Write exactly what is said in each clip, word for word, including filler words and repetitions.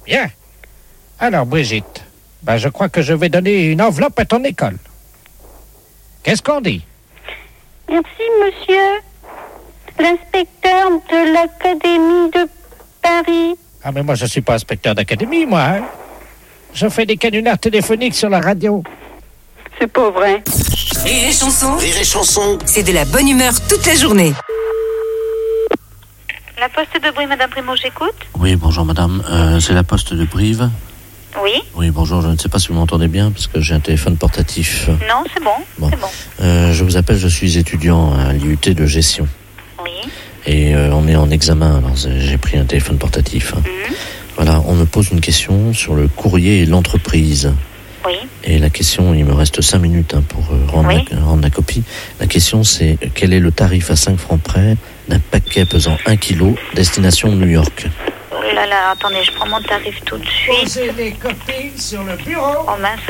Bien. Alors, Brigitte, ben, je crois que je vais donner une enveloppe à ton école. Qu'est-ce qu'on dit? Merci, monsieur. L'inspecteur de l'Académie de Paris. Ah, mais moi, je suis pas inspecteur d'académie, moi, hein. Je fais des canulars téléphoniques sur la radio. C'est pas vrai. Rire et chanson. Rire et chanson. C'est de la bonne humeur toute la journée. La poste de Brive, Madame Primo, j'écoute. Oui, bonjour madame, euh, c'est la poste de Brive. Oui. Oui, bonjour, je ne sais pas si vous m'entendez bien parce que j'ai un téléphone portatif. Non, c'est bon, Bon. c'est bon. Euh, je vous appelle, je suis étudiant à l'I U T de gestion. Oui. Et euh, on est en examen, alors j'ai pris un téléphone portatif. Mhm. Voilà, on me pose une question sur le courrier et l'entreprise. Oui. Et la question, il me reste cinq minutes hein, pour euh, rendre, Oui. la, rendre la copie. La question c'est, quel est le tarif à cinq francs près d'un paquet pesant un kilo, destination New York? Oh là là, attendez, je prends mon tarif tout de suite. Posez les copies sur le bureau Oh mince.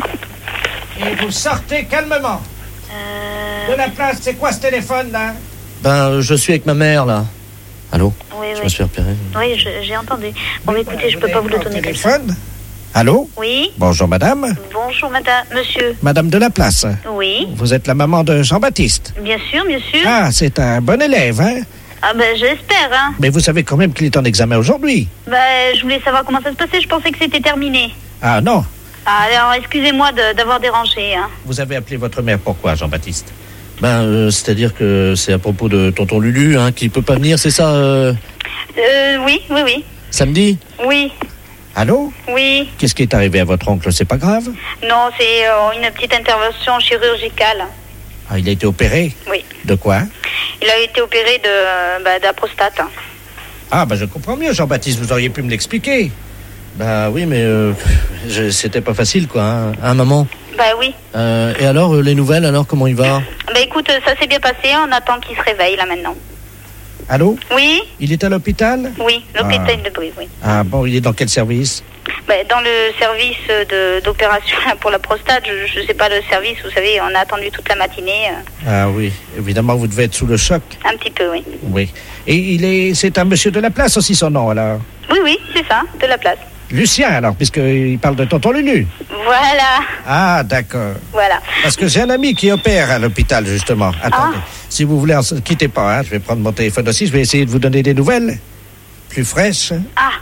et vous sortez calmement. Euh... De la place, c'est quoi ce téléphone, là? Ben, euh, je suis avec ma mère, là. Allô? Oui, Je oui. me suis repéré. Oui, je- j'ai entendu. Bon, mais écoutez, je peux pas vous le donner comme ça. téléphone? Allô? Oui. Bonjour, madame. Bonjour, madame, monsieur. Madame de la place. Oui. Vous êtes la maman de Jean-Baptiste. Bien sûr, bien sûr. Ah, c'est un bon élève, hein? Ah ben, j'espère, hein. Mais vous savez quand même qu'il est en examen aujourd'hui. Ben, je voulais savoir comment ça se passait. Je pensais que c'était terminé. Ah non. Ah, alors, excusez-moi de- d'avoir dérangé, hein. Vous avez appelé votre mère pourquoi, Jean-Baptiste? Ben, euh, c'est-à-dire que c'est à propos de tonton Lulu, hein, qui peut pas venir, c'est ça, euh, Euh, oui, oui, oui. samedi? Oui, Allô? oui. Qu'est-ce qui est arrivé à votre oncle? C'est pas grave? Non, c'est euh, une petite intervention chirurgicale. Ah, il a été opéré? Oui. De quoi? Il a été opéré de, euh, bah, de la prostate. hein. Ah, ben je comprends mieux, Jean-Baptiste, vous auriez pu me l'expliquer. Ben oui, mais euh, je- c'était pas facile, quoi, hein, hein, maman? Bah oui. Euh, et alors, euh, les nouvelles, alors, comment il va? Bah écoute, euh, ça s'est bien passé. On attend qu'il se réveille, là, maintenant. Allô? Oui, Il est à l'hôpital? oui, l'hôpital Ah. de Brive, oui. Ah bon, il est dans quel service? Bah, dans le service de d'opération pour la prostate, je, je sais pas le service, vous savez, on a attendu toute la matinée. euh, Ah oui, évidemment, vous devez être sous le choc. un petit peu, oui. Oui. Et il est, c'est un monsieur de la place aussi, son nom, alors? Oui, oui, c'est ça, de la place. Lucien, alors, puisqu'il parle de tonton Lulu. Voilà, Ah, d'accord. voilà. Parce que j'ai un ami qui opère à l'hôpital, justement. Attendez, si vous voulez, ne quittez pas, hein, je vais prendre mon téléphone aussi, je vais essayer de vous donner des nouvelles plus fraîches. Ah,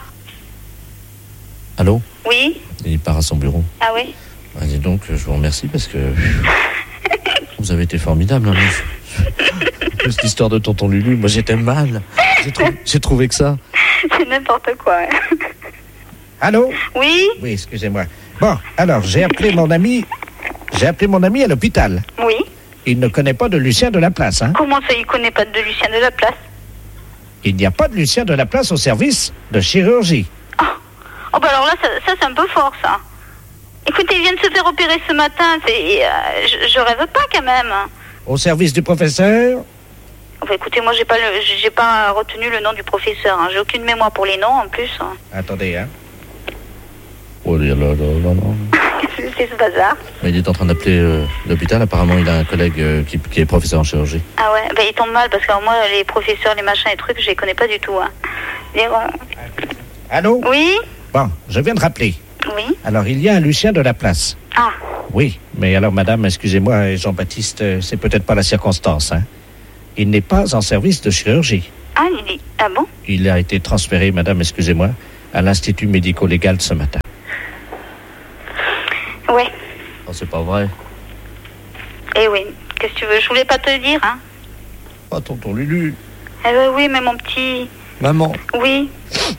Allô? oui, Il part à son bureau. ah oui. Ah, dis donc, je vous remercie parce que vous avez été formidable. Hein, mais- En plus, l'histoire de tonton Lulu, moi j'étais mal. J'ai, trou- j'ai trouvé que ça. C'est n'importe quoi. hein. Allô? Oui, Oui, excusez-moi. Bon, alors, j'ai appelé mon ami, j'ai appelé mon ami à l'hôpital. oui. Il ne connaît pas de Lucien de la place, hein? Comment ça, il connaît pas de Lucien de la place? Il n'y a pas de Lucien de la place au service de chirurgie. Oh bah alors là, ça, ça, c'est un peu fort, ça. Écoutez, il vient de se faire opérer ce matin, c'est, euh, je, je rêve pas quand même. Au service du professeur? Enfin, écoutez, moi j'ai pas le, j'ai pas retenu le nom du professeur, hein. J'ai aucune mémoire pour les noms en plus. hein. Attendez, hein? Oh là là là là là. C'est c'est ce bazar. Mais il est en train d'appeler euh, l'hôpital. Apparemment, il a un collègue euh, qui, qui est professeur en chirurgie. Ah ouais, bah il tombe mal parce que alors, moi les professeurs, les machins et trucs, je les connais pas du tout. Hein. Et, euh, Allô? Oui, Bon, je viens de rappeler. oui. Alors, il y a un Lucien de la place. Ah, Oui, mais alors, madame, excusez-moi, Jean-Baptiste, euh, c'est peut-être pas la circonstance, hein? Il n'est pas en service de chirurgie. ah, il est, ah bon? Il a été transféré, madame, excusez-moi, à l'Institut médico-légal ce matin. Ouais. Oh, c'est pas vrai. Eh oui. Qu'est-ce que tu veux? Je voulais pas te le dire, hein. Oh, tonton Lulu. Eh ben oui, mais mon petit. Maman. Oui.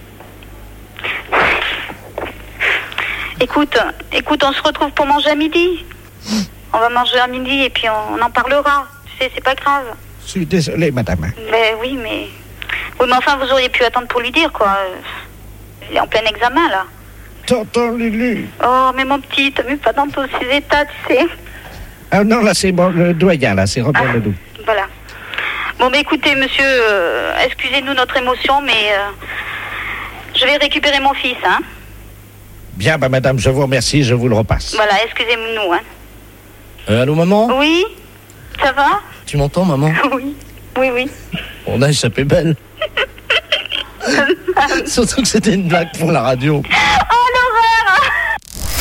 Écoute, écoute, on se retrouve pour manger à midi. On va manger à midi et puis on, on en parlera. Tu sais, c'est pas grave. Je suis désolé, madame. Ben oui, mais... Oui, mais enfin, vous auriez pu attendre pour lui dire, quoi. Il est en plein examen, là. Tonton Lulu. Oh, mais mon petit, t'as vu pas dans tous ces états, tu sais. Ah non, là, c'est bon, le doyen, là, c'est Robert Ah. Ledoux. Voilà. Bon, mais écoutez, monsieur, euh, excusez-nous notre émotion, mais... euh, je vais récupérer mon fils, hein. Bien, bah, madame, je vous remercie, je vous le repasse. Voilà, excusez-nous, hein. Euh, allô, maman? Oui? Ça va? Tu m'entends, maman? Oui. Oui, oui. On a échappé belle. Surtout que c'était une blague pour la radio. Oh non!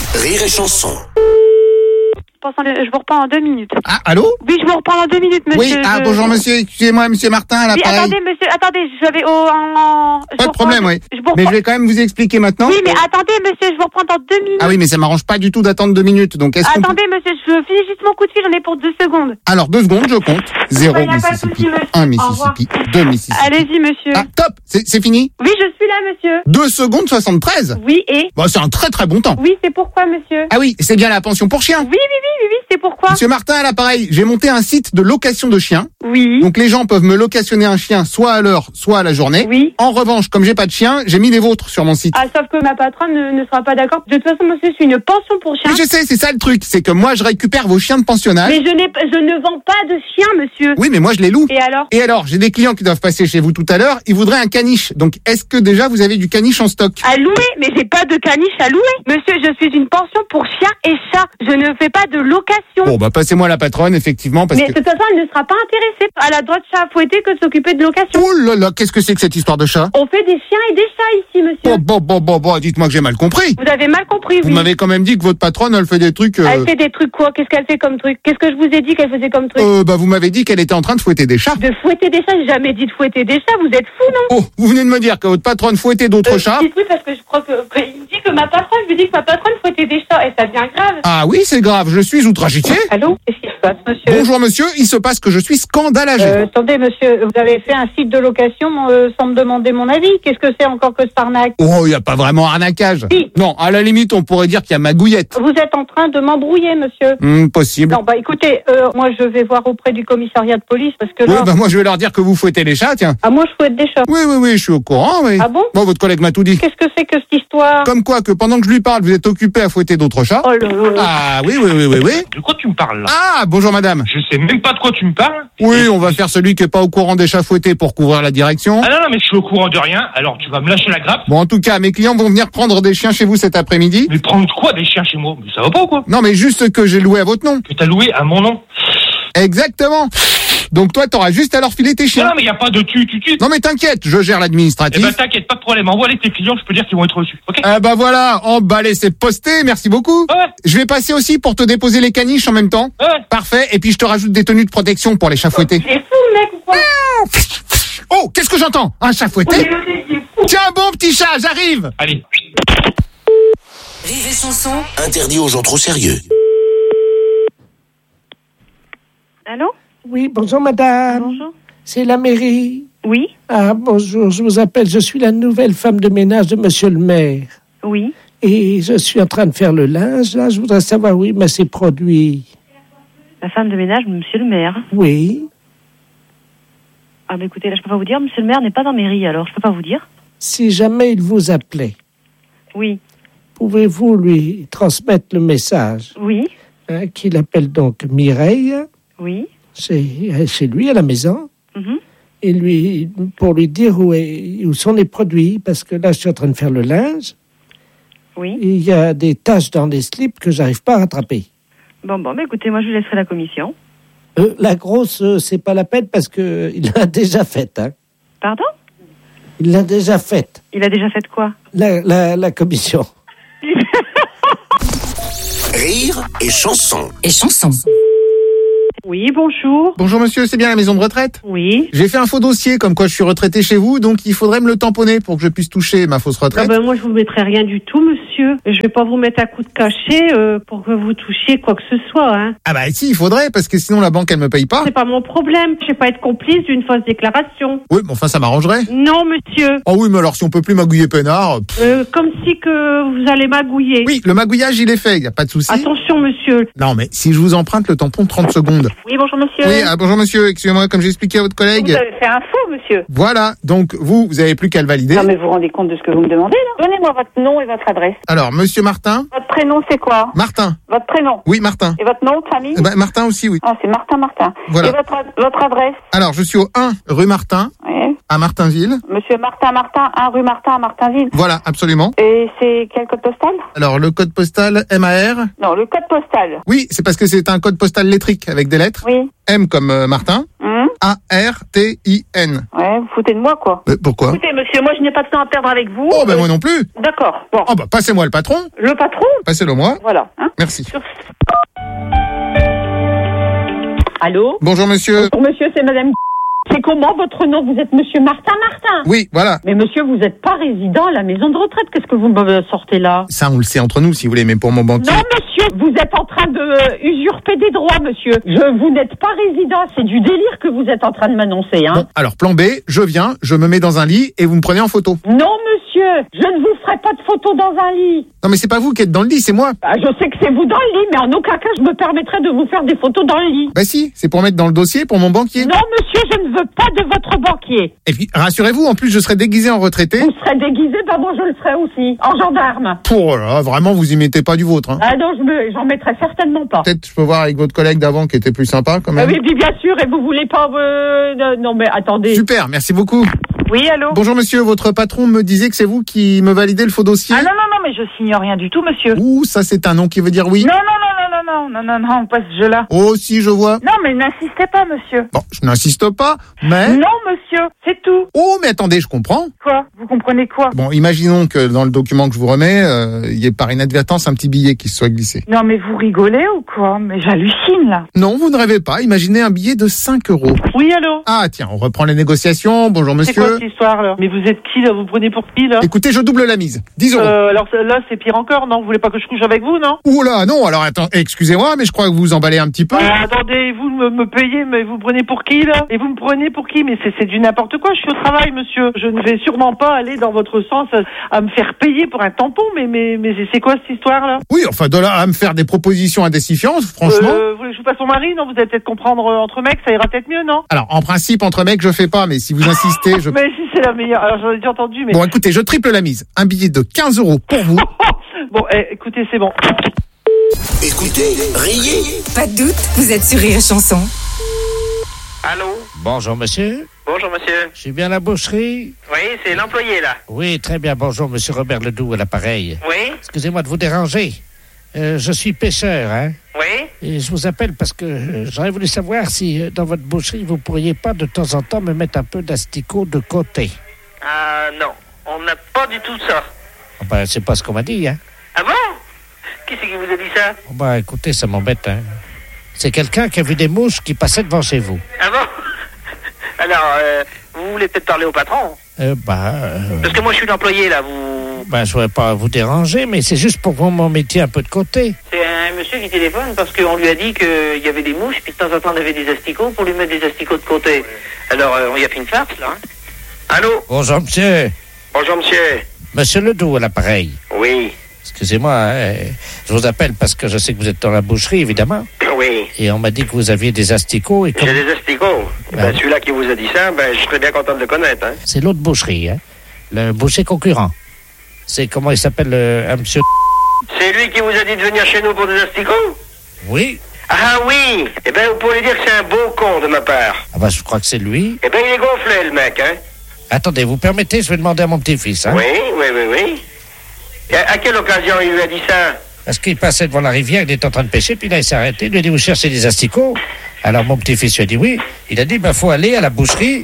Rire et chanson. Je vous reprends en deux minutes. Ah, allô? Oui, je vous reprends en deux minutes, monsieur. Oui, ah, je... bonjour monsieur, excusez-moi, monsieur Martin, à Oui, l'appareil. attendez, monsieur, attendez, j'avais au... En... Pas de problème, oui. Je vous Mais reprends... je vais quand même vous expliquer maintenant. Oui, mais attendez, monsieur, je vous reprends dans deux minutes. Ah oui, mais ça m'arrange pas du tout d'attendre deux minutes, donc est-ce qu'on... Attendez, monsieur, je finis juste mon coup de fil, j'en ai pour deux secondes. Alors, deux secondes, je compte. Zéro Ouais, y a pas de Mississippi, souci, monsieur. un Au Mississippi, deux Mississippi. Allez-y, monsieur. Ah, top, c'est, c'est fini? Oui, je suis là, monsieur. deux secondes soixante-treize. Oui, et? Bon, c'est un très très bon temps. Oui, c'est pourquoi, monsieur? Ah oui, c'est bien la pension pour chiens. Oui, oui, oui, oui, oui, c'est pourquoi? Monsieur Martin, à l'appareil, j'ai monté un site de location de chiens. Oui. Donc les gens peuvent me locationner un chien soit à l'heure, soit à la journée. Oui. En revanche, comme j'ai pas de chien, j'ai mis les vôtres sur mon site. Ah, sauf que ma patronne ne, ne sera pas d'accord. De toute façon, monsieur, c'est une pension pour chiens. Mais je sais, c'est ça le truc, c'est que moi je récupère vos chiens de pensionnat. Mais je n'ai, je ne vends pas de chiens, monsieur. Oui, mais moi je les loue. Et alors? Et alors, j'ai des clients qui doivent passer chez vous tout à l'heure, ils voudraient un caniche. Donc est-ce que déjà vous avez du caniche en stock? À louer? Mais j'ai pas de caniche à louer. Monsieur, je suis une pension pour chiens et chats. Je ne fais pas de location. Bon, bah passez-moi la patronne, effectivement, parce Mais que... de toute façon, elle ne sera pas intéressée. Elle a droit de chat à fouetter que de s'occuper de location. Oh là là, qu'est-ce que c'est que cette histoire de chat? On fait des chiens et des chats ici, monsieur. Bon, bon, bon, bon, bon, dites-moi que j'ai mal compris. Vous avez mal compris, Vous oui. m'avez quand même dit que votre patronne, elle fait des trucs... euh, Elle fait des trucs quoi? Qu'est-ce qu'elle fait comme truc? Qu'est-ce que je vous ai dit qu'elle faisait comme truc? euh, bah vous m'avez dit qu'elle était en train de fouetter des chats. De fouetter des chats? J'ai jamais dit de fouetter des chats. Vous êtes fou, non? Oh, vous venez de me dire que votre patronne fouettait d'autres Euh, chats? dites oui, parce que je crois que, que- il me dit que ma patronne, je lui dis que ma patronne fouettait des chats et ça devient grave. Ah oui, c'est grave, je suis outragité. Allô? Qu'est-ce qui se passe, monsieur? Bonjour monsieur, il se passe que je suis scandalagé. Euh, attendez, monsieur, vous avez fait un site de location euh, sans me demander mon avis. Qu'est-ce que c'est encore que cette arnaque? Oh, il n'y a pas vraiment arnaquage. Si. Non, à la limite, on pourrait dire qu'il y a magouillette. Vous êtes en train de m'embrouiller, monsieur. Hmm, possible. Non, bah écoutez, euh, moi je vais voir auprès du commissariat de police parce que Oui, là... bah moi je vais leur dire que vous fouettez les chats, tiens. Ah, moi je fouette des chats. Oui, oui, oui, je suis au courant, oui. Ah bon? Bon, votre collègue m'a tout dit. Qu'est-ce que c'est que cette histoire? Comme quoi, que pendant que je lui parle, vous êtes occupé à fouetter d'autres chats. Oh là là. Ah oui, oui, oui, oui, oui. De quoi tu me parles là? Ah, bonjour madame. Je sais même pas de quoi tu me parles. Oui, on va faire celui qui est pas au courant des chats fouettés pour couvrir la direction. Ah non, non, mais je suis au courant de rien, alors tu vas me lâcher la grappe. Bon, en tout cas, mes clients vont venir prendre des chiens chez vous cet après-midi. Mais prendre quoi des chiens chez moi? Mais ça va pas ou quoi? Non, mais juste que j'ai loué à votre nom. Que t'as loué à mon nom? Exactement. Donc toi, t'auras juste à leur filer tes Non, chiens. non, mais y a pas de tu, tu, tu. Non, mais t'inquiète, je gère Eh l'administratif. ben t'inquiète, pas de problème, envoie-les tes clients, je peux dire qu'ils vont être reçus, ok? Ah bah voilà, emballé, c'est posté, merci beaucoup. Ouais, Je vais passer aussi pour te déposer les caniches en même temps. ouais. Parfait, et puis je te rajoute des tenues de protection pour les chats fouettés. Il est fou le mec ou quoi? Oh, qu'est-ce que j'entends? Un chat fouetté? Il est fou. Tiens, bon petit chat, j'arrive. Allez. Rire et chanson. Interdit aux gens trop sérieux. Allô? Oui, bonjour madame. Bonjour. C'est la mairie. Oui? Ah, bonjour, je vous appelle. Je suis la nouvelle femme de ménage de monsieur le maire. Oui. Et je suis en train de faire le linge. Là, je voudrais savoir où il met ses produits. La femme de ménage, monsieur le maire. Oui. Ah bah écoutez, là je peux pas vous dire, monsieur le maire n'est pas en mairie, alors je peux pas vous dire. Si jamais il vous appelait, Oui, pouvez-vous lui transmettre le message oui, hein, qu'il appelle donc Mireille oui. chez, chez lui à la maison Mhm. et lui pour lui dire où, est, où sont les produits parce que là je suis en train de faire le linge Oui. et il y a des taches dans les slips que j'arrive pas à rattraper. Bon, bon, bah écoutez, moi je lui laisserai la commission. Euh, la grosse, euh, c'est pas la peine parce que il l'a déjà faite. Hein. Pardon? Il l'a déjà faite, Il a déjà fait quoi? la, la, la commission. Rire et chanson. Et chanson. Oui, bonjour. Bonjour monsieur, c'est bien la maison de retraite? Oui. J'ai fait un faux dossier comme quoi je suis retraité chez vous, donc il faudrait me le tamponner pour que je puisse toucher ma fausse Ah retraite. ben moi je vous mettrai rien du tout, monsieur. Je vais pas vous mettre à coup de cachet euh, pour que vous touchiez quoi que ce soit, hein. Ah bah si, il faudrait, parce que sinon la banque elle me paye pas. C'est pas mon problème. Je vais pas être complice d'une fausse déclaration. Oui, mais enfin ça m'arrangerait. Non, monsieur. Oh oui, mais alors si on peut plus magouiller peinard... pff. Euh, comme si que vous allez magouiller. Oui, le magouillage il est fait, y a pas de souci. Attention, monsieur. Non mais si je vous emprunte le tampon de trente secondes. Oui, bonjour monsieur. Oui, ah, bonjour monsieur, excusez-moi, comme j'ai expliqué à votre collègue. Vous avez fait un faux, monsieur. Voilà, donc vous, vous avez plus qu'à le valider. Non, mais vous vous rendez compte de ce que vous me demandez, là? Donnez-moi votre nom et votre adresse. Alors, monsieur Martin. Votre prénom, c'est quoi? Martin. Votre prénom? Oui, Martin. Et votre nom de famille? Eh ben, Martin aussi, oui. Ah, c'est Martin Martin. Voilà. Et votre, ad- votre adresse? Alors, je suis au un rue Martin, Oui. à Martinville. Monsieur Martin Martin, un rue Martin à Martinville. Voilà, absolument. Et c'est quel code postal? Alors, le code postal M A R. Non, le code postal. Oui, c'est parce que c'est un code postal lettrique avec des lettres. Oui. M comme euh, Martin, Hum, A R T I N. Ouais, vous foutez de moi, quoi. Mais pourquoi? Écoutez, monsieur, moi, je n'ai pas de temps à perdre avec vous. Oh, ben Euh, moi non plus. D'accord, bon. Oh, bah, passez-moi le patron. Le patron? Passez-le moi. Voilà. Hein. Merci. Sur- Allô? Bonjour, monsieur. Bonjour, monsieur, c'est madame. C'est comment votre nom? Vous êtes monsieur Martin Martin? Oui, voilà. Mais monsieur, vous n'êtes pas résident à la maison de retraite. Qu'est-ce que vous me sortez là? Ça, on le sait entre nous, si vous voulez, mais pour mon banquier. Non, monsieur, vous êtes en train de euh, usurper des droits, monsieur. Je, vous n'êtes pas résident. C'est du délire que vous êtes en train de m'annoncer, hein. Bon, alors, plan B, je viens, je me mets dans un lit et vous me prenez en photo. Non, monsieur, je ne vous ferai pas de photo dans un lit. Non, mais c'est pas vous qui êtes dans le lit, c'est moi. Ah, je sais que c'est vous dans le lit, mais en aucun cas je me permettrai de vous faire des photos dans le lit. Bah si, c'est pour mettre dans le dossier pour mon banquier. Non, monsieur, je ne veux pas de votre banquier. Et puis, rassurez-vous, en plus, je serai déguisé en retraité. Vous serez déguisé, bah moi je le serai aussi, en gendarme. Oh là, vraiment, vous y mettez pas du vôtre, hein. Ah non, je me, j'en mettrai certainement pas. Peut-être je peux voir avec votre collègue d'avant qui était plus sympa, quand Ah même. oui, puis bien sûr, et vous voulez pas... Euh, euh, non, mais attendez. Super, merci beaucoup. Oui, allô? Bonjour monsieur, votre patron me disait que c'est vous qui me validez le faux dossier. Ah non, non, non, mais je signe rien du tout, monsieur. Ouh, ça c'est un nom qui veut dire oui. Non, non, non, non, non, non, non, non, non, pas ce jeu-là. Oh si, je vois. Non, mais n'insistez pas, monsieur. Bon, je n'insiste pas, mais... Non, monsieur, c'est tout. Oh, mais attendez, je comprends. Quoi? Vous comprenez quoi? Bon, imaginons que dans le document que je vous remets, euh, il y ait par inadvertance un petit billet qui se soit glissé. Non, mais vous rigolez ou quoi? Mais j'hallucine, là. Non, vous ne rêvez pas, imaginez un billet de cinq euros. Oui, allô? Ah tiens, on reprend les négociations, bonjour C'est quoi monsieur. cette histoire, là? Mais vous êtes qui, là? Vous prenez pour qui, là? Écoutez, je double la mise, dix euros. Euh, alors là, c'est pire encore, non? Vous voulez pas que je couche avec vous, non? Ouh là, non, alors attends, excusez-moi, mais je crois que vous emballez un petit peu. Ah, attendez, vous me, me payez, mais vous prenez pour qui, là? Et vous me prenez pour qui? Mais c'est, c'est du n'importe quoi, je suis au travail, monsieur. Je ne vais sûrement pas aller dans votre sens à, à me faire payer pour un tampon, mais, mais, mais c'est quoi cette histoire, là? Oui, enfin, de là à me faire des propositions indécifiantes, franchement. Euh, vous voulez que je vous passe mon mari? Non, vous allez peut-être comprendre euh, entre mecs, ça ira peut-être mieux, non? Alors, en principe, entre mecs, je fais pas, mais si vous insistez, je... Mais si c'est la meilleure, alors j'en ai déjà entendu, mais... Bon, écoutez, je triple la mise. Un billet de quinze euros pour vous. Bon, eh, écoutez, c'est bon. Écoutez, riez. Pas de doute, vous êtes sur Rire et Chanson. Allô? Bonjour, monsieur. Bonjour, monsieur. Je suis bien à la boucherie? Oui, c'est l'employé, là. Oui, très bien. Bonjour, monsieur Robert Ledoux à l'appareil. Oui? Excusez-moi de vous déranger. Euh, je suis pêcheur, hein? Oui? Et je vous appelle parce que euh, j'aurais voulu savoir si euh, dans votre boucherie, vous pourriez pas de temps en temps me mettre un peu d'asticot de côté. Ah, non. On n'a pas du tout ça. Oh, ben, c'est pas ce qu'on m'a dit, hein? Ah bon? Qui c'est qui vous a dit ça? Oh, ben, écoutez, ça m'embête, hein? C'est quelqu'un qui a vu des mouches qui passaient devant chez vous. Ah bon? Alors, euh, vous voulez peut-être parler au patron? Euh, bah... Euh, Parce que moi, je suis l'employé, là, vous... Ben, je voudrais pas vous déranger, mais c'est juste pour que vous m'en mettiez un peu de côté. C'est un monsieur qui téléphone parce qu'on lui a dit qu'il y avait des mouches, puis de temps en temps, on avait des asticots pour lui mettre des asticots de côté. Alors, euh, on y a fait une farce, là, hein? Allô? Bonjour, monsieur. Bonjour, monsieur. Monsieur Ledoux à l'appareil. Oui. Excusez-moi, hein, je vous appelle parce que je sais que vous êtes dans la boucherie, évidemment. Oui. Et on m'a dit que vous aviez des asticots. Et comme... J'ai des asticots. Ben, Ben, celui-là qui vous a dit ça, ben, je serais bien content de le connaître, hein. C'est l'autre boucherie, hein. Le boucher concurrent. C'est comment il s'appelle, le, un monsieur... C'est lui qui vous a dit de venir chez nous pour des asticots? Oui. Ah oui. Eh ben, vous pourriez dire que c'est un beau con de ma part. Ah ben, je crois que c'est lui. Eh ben, il est gonflé, le mec, hein. Attendez, vous permettez, je vais demander à mon petit-fils, hein. Oui, oui, oui, oui. Et à, à quelle occasion il lui a dit ça? Parce qu'il passait devant la rivière, il était en train de pêcher, puis là, il s'est arrêté, il lui a dit, vous cherchez des asticots? Alors, mon petit-fils lui a dit oui. Il a dit, ben, faut aller à la boucherie.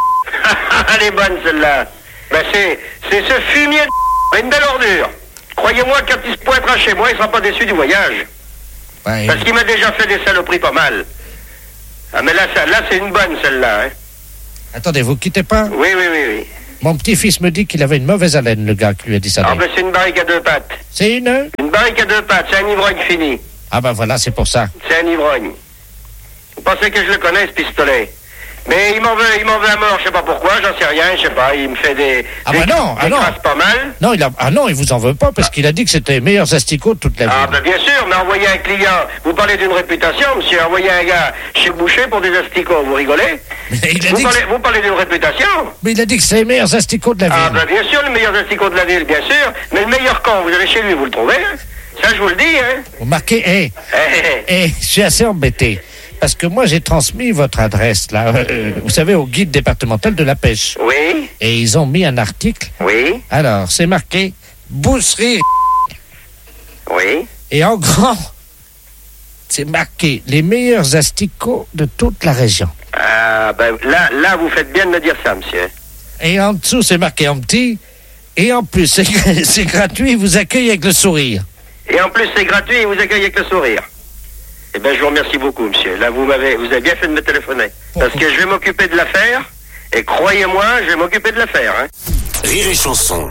Elle est bonne, celle-là. Ben, c'est, c'est ce fumier de une belle ordure. Croyez-moi, quand il se pointera chez moi, il sera pas déçu du voyage. Ouais, Parce qu'il m'a déjà fait des saloperies pas mal. Ah, mais là, ça, là c'est une bonne, celle-là, hein. Attendez, vous quittez pas? Oui, oui, oui, oui. Mon petit-fils me dit qu'il avait une mauvaise haleine, le gars qui lui a dit ça. Ah, ben, c'est une barrique à deux pattes. C'est une? Une barrique à deux pattes, c'est un ivrogne fini. Ah ben voilà, c'est pour ça. C'est un ivrogne. Vous pensez que je le connais, ce pistolet? Mais il m'en veut, il m'en veut à mort, je sais pas pourquoi, j'en sais rien, je sais pas, il me fait des... Ah des, bah non, des ah non. crasses pas mal. Non, il a... Ah non, il vous en veut pas parce qu'il a dit que c'était les meilleurs asticots de toute la vie. Ah ben bien sûr, mais envoyer un client, vous parlez d'une réputation, monsieur, envoyer un gars chez le boucher pour des asticots, vous rigolez? Mais il a vous, dit parlez, que... vous parlez d'une réputation? Mais il a dit que c'est les meilleurs asticots de la ville. Ah ben bien sûr, les meilleurs asticots de la ville, bien sûr, mais le meilleur quand vous allez chez lui, vous le trouvez, hein? Ça je vous le dis, hein? Vous marquez, hé, Eh, hé, je suis assez embêté. Parce que moi, j'ai transmis votre adresse, là, euh, vous savez, au guide départemental de la pêche. Oui, Et ils ont mis un article. oui, Alors, c'est marqué boucherie. oui. Et en grand, c'est marqué les meilleurs asticots de toute la région. Ah, ben là, là, vous faites bien de me dire ça, monsieur. Et en dessous, c'est marqué en petit. Et en plus, c'est, c'est gratuit, il vous accueille avec le sourire. Et en plus, c'est gratuit et vous accueille avec le sourire. Eh bien, je vous remercie beaucoup, monsieur. Là, vous m'avez, vous avez bien fait de me téléphoner. Parce que je vais m'occuper de l'affaire. Et croyez-moi, je vais m'occuper de l'affaire, hein. Rire et chanson.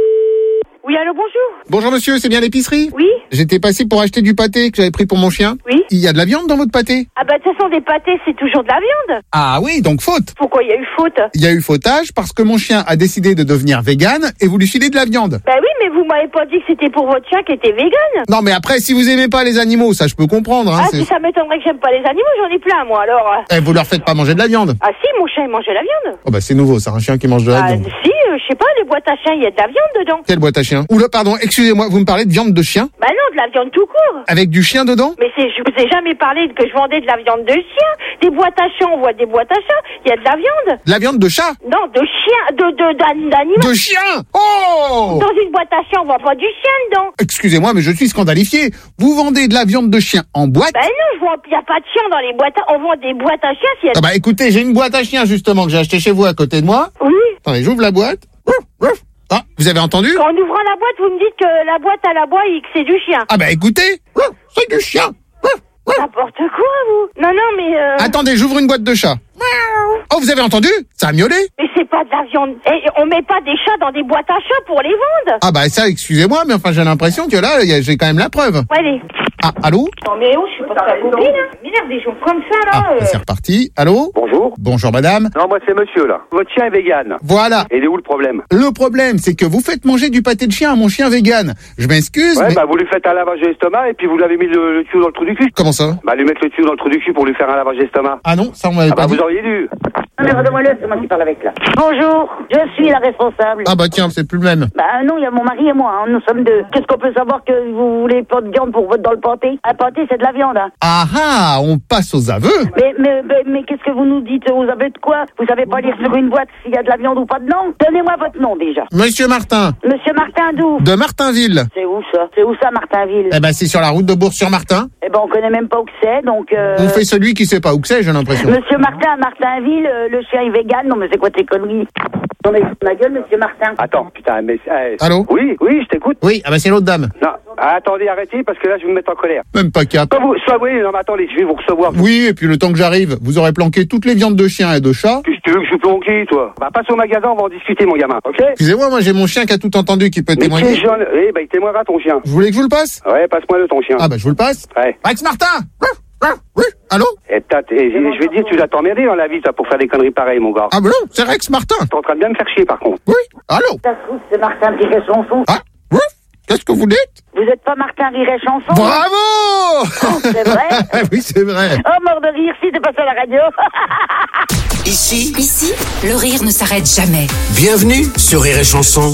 Oui, allô, bonjour. Bonjour monsieur, c'est bien l'épicerie ? Oui. J'étais passé pour acheter du pâté que j'avais pris pour mon chien. Oui. Il y a de la viande dans votre pâté ? Ah bah de toute façon, des pâtés, c'est toujours de la viande. Ah oui, donc faute. Pourquoi il y a eu faute ? Il y a eu fautage parce que mon chien a décidé de devenir vegan et vous lui filez de la viande. Bah oui, mais vous m'avez pas dit que c'était pour votre chien qui était vegan. Non mais après, si vous aimez pas les animaux, ça je peux comprendre. Hein, ah, c'est... si ça m'étonnerait que j'aime pas les animaux, j'en ai plein moi alors. Eh, vous leur faites pas manger de la viande ? Ah si, mon chien il mangeait la viande. Oh bah c'est nouveau, ça, un chien qui mange de la Ah viande. si, euh, je sais pas, les boîtes à chiens, il y a de la viande dedans. Quelle boîte à chien ? Oula, pardon, excusez-moi, vous me parlez de viande de chien ? Bah non, de la viande tout court. Avec du chien dedans ? Mais c'est, je vous ai jamais parlé que je vendais de la viande de chien. Des boîtes à chiens, on voit des boîtes à chats, il y a de la viande. De la viande de chat ? Non, de chien, de, de, d'an- d'animal. De chien ? Oh ! Dans une boîte à chiens, on voit pas du chien dedans. Excusez-moi, mais je suis scandalifié. Vous vendez de la viande de chien en boîte ? Ben non, je vois, y a pas de chien dans les boîtes à... On vend des boîtes à chiens s'il y a... Ah bah écoutez, j'ai une boîte à chien justement que j'ai achetée chez vous à côté de moi. Oui. Attendez, j'ouvre la boîte. Ah, vous avez entendu ? Quand en ouvrant la boîte, vous me dites que la boîte à la boîte et que c'est du chien. Ah bah écoutez, c'est du chien. N'importe quoi, vous. Non, non, mais... Euh... Attendez, j'ouvre une boîte de chat. Oh, vous avez entendu ? Ça a miaulé ? Mais c'est pas de la viande. Et on met pas des chats dans des boîtes à chats pour les vendre. Ah bah ça, excusez-moi, mais enfin j'ai l'impression que là, y a- j'ai quand même la preuve. Allez. Ah, allô ? Non, mais oh, je suis pas ta copine. M'énerve des gens comme ça, là. Ah, bah, c'est reparti. Allô ? Bonjour. Bonjour madame. Non, moi c'est monsieur là. Votre chien est vegan. Voilà. Et il est où le problème ? Le problème, c'est que vous faites manger du pâté de chien à mon chien vegan. Je m'excuse, Ouais, mais... bah vous lui faites un lavage de l'estomac et puis vous lui avez mis le, le tuyau dans le trou du cul. Comment ça ? Bah lui mettre le tuyau dans le trou du cul pour lui faire un lavage d'estomac. Ah non, ça on m'avait Ah pas bah dit. vous auriez dû. Non, mais redonne-moi-le, c'est moi qui parle avec là. Bonjour, je suis la responsable. Ah bah tiens, c'est plus le même. Bah non, il y a mon mari et moi, hein, nous sommes deux. Qu'est-ce qu'on peut savoir que vous voulez pas de viande pour votre dans le pâté ? Un pâté, c'est de la viande, hein. Ah ah, on passe aux aveux. Mais, mais, mais, mais qu'est-ce que vous nous dites ? Vous avez de quoi ? Vous savez pas lire sur une boîte s'il y a de la viande ou pas dedans ? Donnez-moi votre nom déjà. Monsieur Martin. Monsieur Martin d'où ? De Martinville. C'est où ça ? C'est où ça, Martinville ? Eh ben c'est sur la route de Bourg-sur-Martin. Eh ben on connaît même pas où que c'est, donc... Euh... On fait celui qui sait pas où que c'est, j'ai l'impression. Monsieur Martin à Martinville, euh, le chien est vegan. Non mais c'est quoi tes conneries ? Non mais ma gueule, monsieur Martin. Attends, putain, mais... eh, Allô ? Oui, oui, je t'écoute. Oui, ah bah c'est l'autre dame. Non, ah, attendez, arrêtez parce que là je vais me mettre en colère. Même pas cap. Soit vous, soit oui, non mais attendez, je vais vous recevoir. Oui, et puis le temps que j'arrive, vous aurez planqué toutes les viandes de chien et de chat. Qu'est-ce que tu veux que je planque, toi ? Bah passe au magasin, on va en discuter mon gamin, ok ? Excusez-moi, moi j'ai mon chien qui a tout entendu, qui peut Mais témoigner. qui est jaune ? Eh bah il témoignera ton chien. Vous voulez que je vous le passe ? Ouais, passe-moi le ton chien. Ah bah je vous le passe. Ouais. Rex Martin. Oui, allô ? Et t'as- et je je vais te dire, tu dois t'emmerder dans la vie, ça, pour faire des conneries pareilles, mon gars. Ah bah non, c'est Rex Martin. T'es en train de bien me faire chier, par contre. Oui, allô ? Ça se trouve, c'est Martin Riret-Chanson. Ah, oui, qu'est-ce que vous dites ? Vous êtes pas Martin Riret-Chanson ? Bravo ! Oh, c'est vrai ? Oui, c'est vrai. Oh, mort de rire, si t'es passé à la radio. Ici, Ici, le rire ne s'arrête jamais. bienvenue sur Rire et Chanson.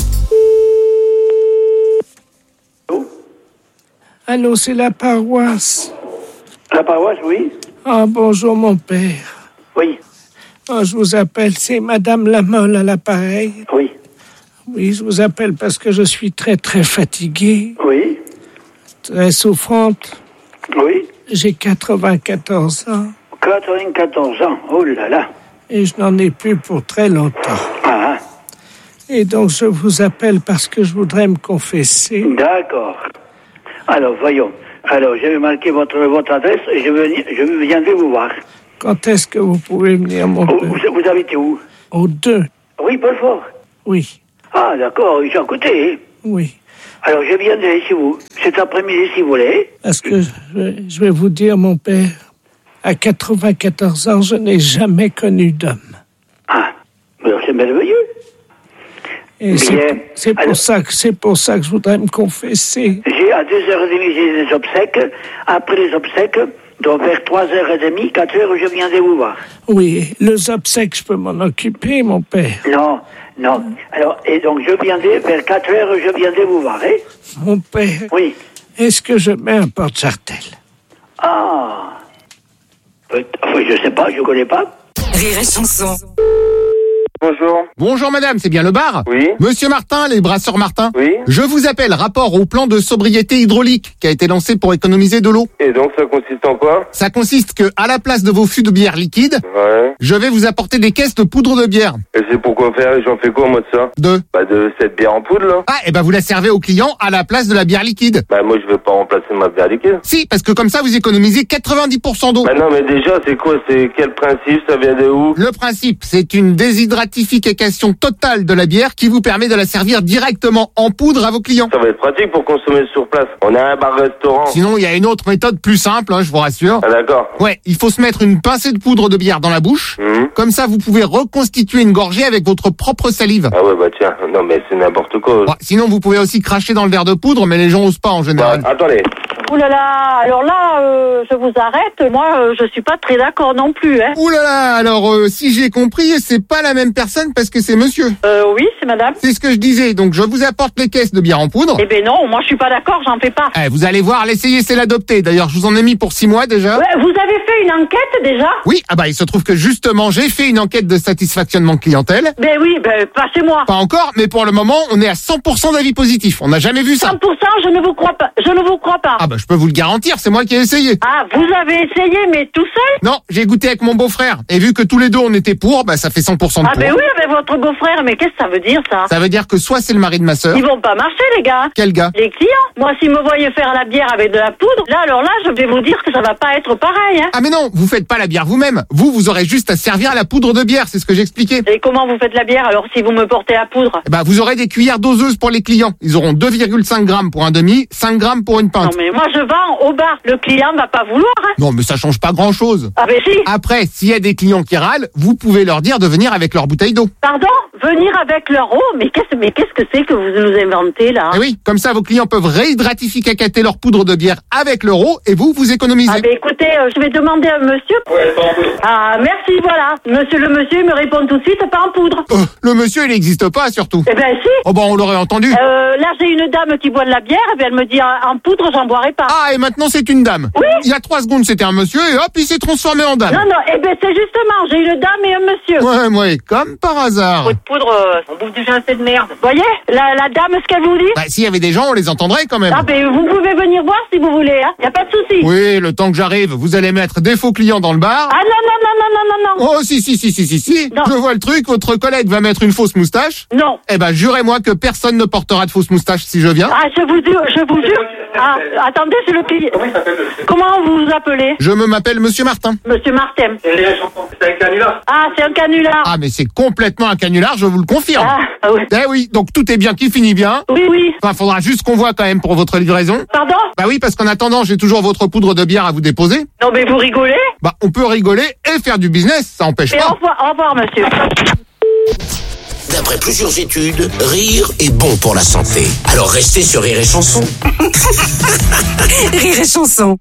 Allô, c'est la paroisse. La paroisse, oui. Ah, bonjour, mon père. Oui. Ah, je vous appelle, c'est Madame Lamolle à l'appareil. Oui. Oui, je vous appelle parce que je suis très, très fatiguée. Oui. Très souffrante. Oui. J'ai quatre-vingt-quatorze ans. quatre-vingt-quatorze ans, oh là là. Et je n'en ai plus pour très longtemps. Ah. Et donc, je vous appelle parce que je voudrais me confesser. D'accord. Alors, voyons. Alors, j'avais marqué votre, votre adresse et je, venais, je viendrai vous voir. Quand est-ce que vous pouvez venir, mon Oh, père? vous, vous habitez où? Au deux. Oui, Belfort. Oui. Ah, d'accord, ils sont à côté. Oui. Alors, je viendrai chez vous cet après-midi, si vous voulez. Parce que je vais, je vais vous dire, mon père, à quatre-vingt-quatorze ans, je n'ai jamais connu d'homme. Ah, alors c'est merveilleux. Et c'est, c'est pour ça que c'est pour ça que je voudrais me confesser. J'ai à deux heures trente, j'ai des obsèques. Après les obsèques, donc vers trois heures trente, quatre heures, je viendrai vous voir. Oui, les obsèques, je peux m'en occuper, mon père. Non, non. Alors, et donc je viendrai vers quatre heures, je viendrai vous voir, hein? Mon père. Oui. Est-ce que je mets un porte-jartel? Ah. Peut- enfin, je sais pas, je connais pas. Rire et chanson. Bonjour. Bonjour madame, c'est bien le bar? Oui. Monsieur Martin, les brasseurs Martin? Oui. Je vous appelle rapport au plan de sobriété hydraulique qui a été lancé pour économiser de l'eau. Et donc ça consiste en quoi? Ça consiste que, à la place de vos fûts de bière liquide, Ouais. je vais vous apporter des caisses de poudre de bière. Et c'est pourquoi faire? J'en fais quoi moi de ça? De? Bah de cette bière en poudre là. Ah, et ben vous la servez aux clients à la place de la bière liquide. Bah moi je veux pas remplacer ma bière liquide. Si, parce que comme ça vous économisez quatre-vingt-dix pour cent d'eau. Bah non mais déjà c'est quoi? C'est quel principe? Ça vient de où? Le principe, c'est une déshydratification totale de la bière qui vous permet de la servir directement en poudre à vos clients. Ça va être pratique pour consommer sur place. On a un bar-restaurant. Sinon, il y a une autre méthode plus simple, hein, je vous rassure. Ah d'accord. Ouais, il faut se mettre une pincée de poudre de bière dans la bouche. Mmh. Comme ça, vous pouvez reconstituer une gorgée avec votre propre salive. Ah ouais bah tiens, non mais c'est n'importe quoi. Bon, sinon, vous pouvez aussi cracher dans le verre de poudre, mais les gens osent pas en général. Bah, attendez. Ouh là là, alors là, euh, je vous arrête. Moi, euh, je suis pas très d'accord non plus. Hein. Ouh là là, alors euh, si j'ai compris, c'est pas la même personne parce que c'est monsieur. Euh, oui, c'est madame. C'est ce que je disais, donc je vous apporte les caisses de bière en poudre. Eh ben non, moi je suis pas d'accord, j'en fais pas. Eh, vous allez voir, l'essayer c'est l'adopter. D'ailleurs, je vous en ai mis pour six mois déjà. Ouais, vous avez fait une enquête déjà? Oui, ah bah il se trouve que justement, j'ai fait une enquête de satisfactionnement clientèle. Ben oui, ben passez-moi. Pas encore, mais pour le moment, on est à cent pour cent d'avis positif. On n'a jamais vu ça. cent pour cent, je ne vous crois pas. Je ne vous crois pas. Ah bah je peux vous le garantir, c'est moi qui ai essayé. Ah, vous avez essayé, mais tout seul? Non, j'ai goûté avec mon beau-frère. Et vu que tous les deux on était pour, bah ça fait cent pour cent de Ah pour. ben oui, avec votre beau-frère, mais qu'est-ce que ça veut dire ça? Ça veut dire que soit c'est le mari de ma sœur. Ils vont pas marcher les gars. Quel gars? Les clients. Moi, s'ils me voyaient faire la bière avec de la poudre, là alors là, je vais vous dire que ça va pas être pareil. Hein. Ah mais non, vous faites pas la bière vous-même. Vous, vous aurez juste à servir la poudre de bière, c'est ce que j'expliquais. Et comment vous faites la bière alors si vous me portez la poudre? Bah vous aurez des cuillères doseuses pour les clients. Ils auront deux virgule cinq grammes pour un demi, cinq grammes pour une pinte. Non mais moi je vends au bar. Le client va pas vouloir. Hein. Non mais ça change pas grand-chose. Ah ben si. Après, s'il y a des clients qui râlent, vous pouvez leur dire de venir avec leur bouteille d'eau. Pardon? Venir avec leur eau? Mais qu'est-ce mais qu'est-ce que c'est que vous nous inventez là? Eh oui, comme ça vos clients peuvent réhydratificater leur poudre de bière avec l'euro et vous, vous économisez. Ah ben écoutez, euh, je vais demander à monsieur. Ouais, pas en poudre. Ah merci, voilà. Monsieur le monsieur il me répond tout de suite, pas en poudre. Oh, le monsieur, il n'existe pas surtout. Eh ben si. Oh bon, on l'aurait entendu. Euh, là j'ai une dame qui boit de la bière, et bien elle me dit en poudre j'en boirai pas. Ah et maintenant c'est une dame. Oui. Il y a trois secondes c'était un monsieur et hop il s'est transformé en dame. Non non, eh ben c'est justement, j'ai une dame et un monsieur. Ouais, ouais, comme par hasard. De poudre, euh, on bouffe déjà assez de merde. Voyez, la, la dame, ce qu'elle vous dit? Bah s'il y avait des gens, on les entendrait quand même. Ah ben vous pouvez venir voir si vous voulez, hein. Y a pas de souci. Oui, le temps que j'arrive, vous allez mettre des faux clients dans le bar. Ah non non non non non non non. Oh si si si si si si. Non. Je vois le truc, votre collègue va mettre une fausse moustache. Non. Eh ben jurez-moi que personne ne portera de fausse moustache si je viens. Ah je vous jure, je vous jure. Ah attendez, c'est le client. Comment vous vous appelez? Je me m'appelle Monsieur Martin. Monsieur Martin. C'est un canular. Ah c'est un canular. Ah mais c'est complètement un canular, je vous le confirme. Ah oui. Eh oui, donc tout est bien qui finit bien. Oui oui. Enfin, faudra juste qu'on voit quand même pour votre livraison. Pardon? Bah oui, parce qu'en attendant, j'ai toujours votre poudre de bière à vous déposer. Non mais vous rigolez? Bah on peut rigoler et faire du business, ça empêche Et pas. au revoir, au revoir monsieur. D'après plusieurs études, rire est bon pour la santé. Alors restez sur Rire et Chanson. Rire et Chanson.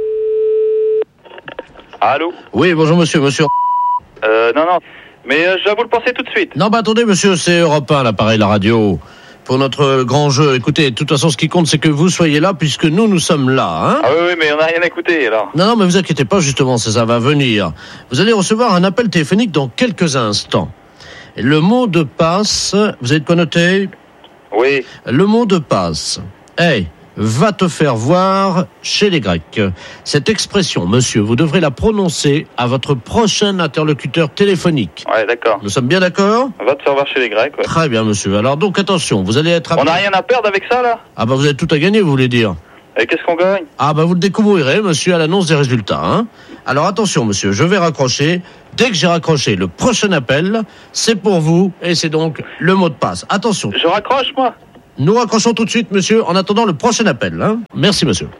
Allô? Oui, bonjour monsieur, monsieur. Euh, non, non. Mais euh, je vais vous le penser tout de suite. Non, bah attendez monsieur, c'est Europe un, l'appareil, la radio. Pour notre grand jeu, écoutez, de toute façon, ce qui compte, c'est que vous soyez là, puisque nous, nous sommes là, hein. Ah oui, oui, mais on n'a rien écouté, alors. Non, non, mais vous inquiétez pas, justement, ça, ça va venir. Vous allez recevoir un appel téléphonique dans quelques instants. Et le mot de passe, vous avez de quoi noter? Oui. Le mot de passe. Hey, va te faire voir chez les Grecs. Cette expression, monsieur, vous devrez la prononcer à votre prochain interlocuteur téléphonique. Ouais, d'accord. Nous sommes bien d'accord? Va te faire voir chez les Grecs, ouais. Très bien, monsieur. Alors donc, attention, vous allez être... On n'a rien à perdre avec ça, là? Ah bah vous avez tout à gagner, vous voulez dire? Et qu'est-ce qu'on gagne? Ah bah vous le découvrirez, monsieur, à l'annonce des résultats, hein. Alors attention, monsieur, je vais raccrocher. Dès que j'ai raccroché le prochain appel, c'est pour vous, et c'est donc le mot de passe. Attention. Je raccroche, moi? Nous raccrochons tout de suite, monsieur, en attendant le prochain appel, hein. Merci, monsieur.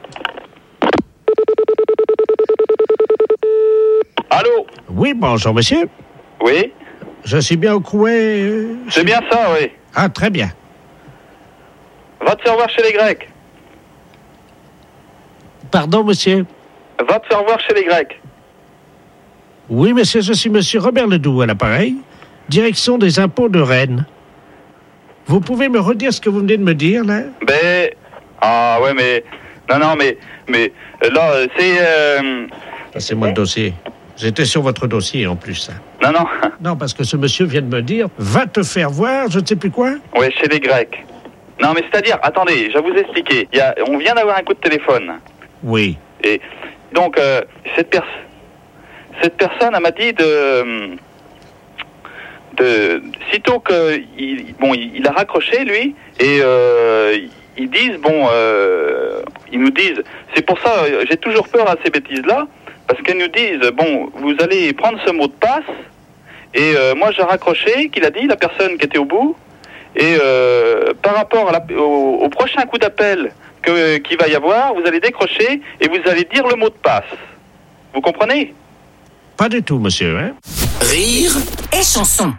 Allô? Oui, bonjour, monsieur. Oui? Je suis bien au couet. euh, C'est bien ça, oui. Ah, très bien. Va te faire voir chez les Grecs. Pardon, monsieur? Va te faire voir chez les Grecs. Oui, monsieur, je suis monsieur Robert Ledoux à l'appareil, direction des impôts de Rennes. Vous pouvez me redire ce que vous venez de me dire, là? Ben... Ah, ouais, mais... Non, non, mais... Mais... Là, c'est... Euh... Passez-moi le dossier. J'étais sur votre dossier, en plus, ça. Non, non. Non, parce que ce monsieur vient de me dire, va te faire voir, je ne sais plus quoi. Oui, chez les Grecs. Non, mais c'est-à-dire, attendez, je vais vous expliquer. Il y a, on vient d'avoir un coup de téléphone. Oui. Et donc, euh, cette, pers- cette personne, elle m'a dit de... de sitôt que... Il, bon, il, il a raccroché, lui, et euh, ils disent, bon... Euh, ils nous disent... C'est pour ça, j'ai toujours peur à ces bêtises-là, parce qu'ils nous disent, bon, vous allez prendre ce mot de passe, et euh, moi j'ai raccroché, qu'il a dit, la personne qui était au bout, et euh, par rapport à la, au, au prochain coup d'appel que, qu'il va y avoir, vous allez décrocher et vous allez dire le mot de passe. Vous comprenez? Pas du tout, monsieur, hein. Rire et chanson.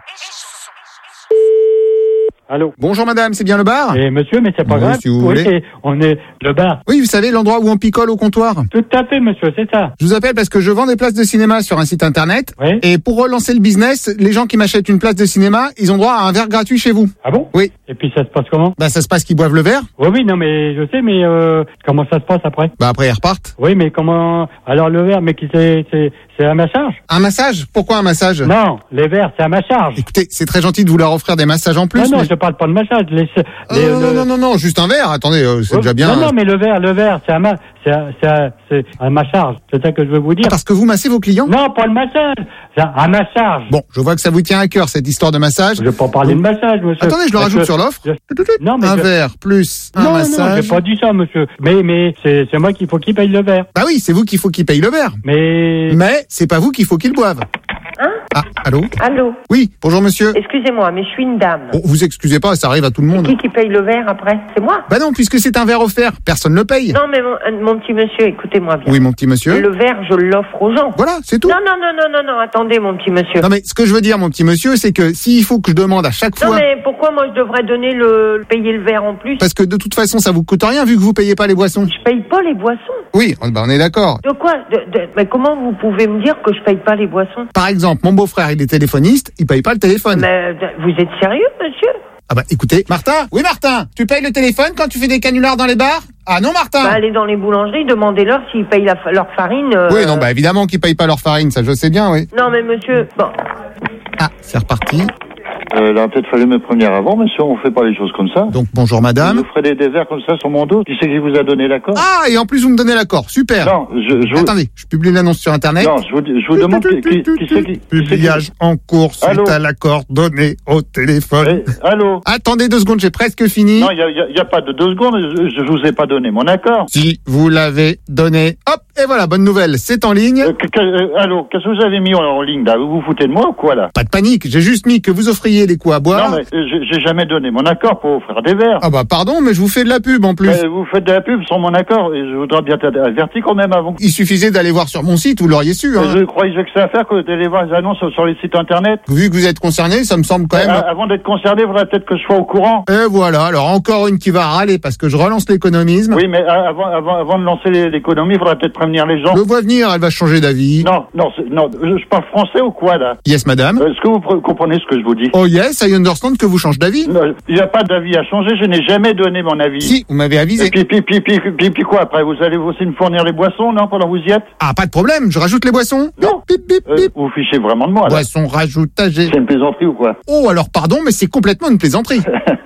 Allô. Bonjour madame, c'est bien le bar? Eh monsieur, mais c'est pas Oui, grave. si vous Oui, voulez. c'est- on est le bar. Oui, vous savez, l'endroit où on picole au comptoir. Tout à fait, monsieur, c'est ça. Je vous appelle parce que je vends des places de cinéma sur un site internet. Et pour relancer le business, les gens qui m'achètent une place de cinéma, ils ont droit à un verre gratuit chez vous. Ah bon? Oui. Et puis ça se passe comment? Bah ça se passe qu'ils boivent le verre. Oui, oui, non, mais je sais, mais euh, comment ça se passe après? Bah après ils repartent. Oui, mais comment? Alors le verre, mais qui c'est, c'est, c'est à ma charge? Un massage? Pourquoi un massage? Non, les verres, c'est à ma charge. Écoutez, c'est très gentil de vouloir offrir des massages en plus. non, non, mais- je parle pas de massage. Les, Oh, les- non, le- non, non, non, juste un verre. Attendez, euh, c'est Oh, déjà bien. Non, non, mais le verre, le verre, c'est à ma, c'est à, c'est à, c'est à ma charge. C'est ça que je veux vous dire. Parce que vous massez vos clients? Non, pas le massage. C'est à ma charge. Bon, je vois que ça vous tient à cœur cette histoire de massage. Je vais pas parler de massage, monsieur. Attendez, je le Parce rajoute que- sur l'offre. je- Non, mais un je- verre plus un non, massage. non, j'ai pas dit ça, monsieur. Mais, mais, c'est, c'est moi qu'il faut qu'il paye le verre. Bah oui, c'est vous qu'il faut qu'il paye le verre. Mais. Mais c'est pas vous qu'il faut qu'il boive. Hein? Ah, allô? Allô? Oui, bonjour monsieur. Excusez-moi, mais je suis une dame. Bon, vous excusez pas, ça arrive à tout le monde. Qui qui paye le verre après? C'est moi? Bah non, puisque c'est un verre offert, personne ne le paye. Non, mais mon, euh, mon petit monsieur, écoutez-moi bien. Oui, mon petit monsieur. Le verre, je l'offre aux gens. Voilà, c'est tout. Non, non, non, non, non, non, attendez, mon petit monsieur. Non mais ce que je veux dire, mon petit monsieur, c'est que s'il faut que je demande à chaque Non, fois... mais pourquoi moi je devrais donner le, payer le verre en plus? Parce que de toute façon, ça vous coûte rien vu que vous payez pas les boissons. Je paye pas les boissons. Oui, bah on est d'accord. De quoi? De, de- mais comment vous pouvez me dire que je paye pas les boissons? Par exemple, mon beau-frère, il est téléphoniste, il paye pas le téléphone. Mais de- vous êtes sérieux, monsieur? Ah bah écoutez, Martin. Oui, Martin, tu payes le téléphone quand tu fais des canulars dans les bars? Ah non, Martin. Bah, allez dans les boulangeries, demandez-leur s'ils payent la, fa- leur farine. euh, Oui, non, bah évidemment qu'ils payent pas leur farine, ça je sais bien, oui. Non, mais monsieur, bon. Ah, c'est reparti. Euh, il a peut-être fallu me prévenir avant, monsieur, on fait pas les choses comme ça. Donc bonjour madame. Vous ferez des, des verres comme ça sur mon dos. Qui c'est qui vous a donné l'accord? Ah, et en plus vous me donnez l'accord, super. Non, je, je vous... Attendez, je publie l'annonce sur internet. Non, je vous, je vous demande qui, qui, qui c'est qui... Publiage en cours suite Allô? à l'accord donné au téléphone. Eh, allô? Attendez deux secondes, j'ai presque fini. Non, il y a, y a- y a pas de deux secondes, je, je vous ai pas donné mon accord. Si vous l'avez donné. Hop, et voilà, bonne nouvelle, c'est en ligne. Euh, que- que- euh, allô, qu'est-ce que vous avez mis en, en ligne là? Vous vous foutez de moi ou quoi là? Pas de panique, j'ai juste mis que vous offriez les coups à boire. Non, mais euh, j'ai j'ai jamais donné mon accord pour offrir des verres. Ah bah pardon, mais je vous fais de la pub en plus. Euh, vous faites de la pub sans mon accord et je voudrais bien être averti quand même avant. Il suffisait d'aller voir sur mon site, vous l'auriez su. Hein. Je croyais que c'est à faire que d'aller voir les annonces sur les sites internet. Vu que vous êtes concerné, ça me semble quand même... Euh, avant d'être concerné, il faudrait peut-être que je sois au courant. Et voilà, alors encore une qui va râler parce que je relance l'économisme. Oui, mais euh, avant, avant, avant de lancer les- l'économie, il faudrait peut-être prévenir les gens. Je le vois venir, elle va changer d'avis. Non, non, c'est- non, je je parle français ou quoi là? Yes, madame. Euh, Est-ce que vous pr- comprenez ce que je vous dis? Oh yes, I understand que vous changez d'avis. Non, il n'y a pas d'avis à changer, je n'ai jamais donné mon avis. Si, vous m'avez avisé. Et puis, puis, puis, puis, puis, puis, puis quoi après? Vous allez aussi me fournir les boissons, non, pendant que vous y êtes? Ah, pas de problème, je rajoute les boissons. Non. Bip, bip, Euh, bip. vous vous fichez vraiment de moi là? Boissons rajoutagées. C'est une plaisanterie ou quoi? Oh, alors pardon, mais c'est complètement une plaisanterie.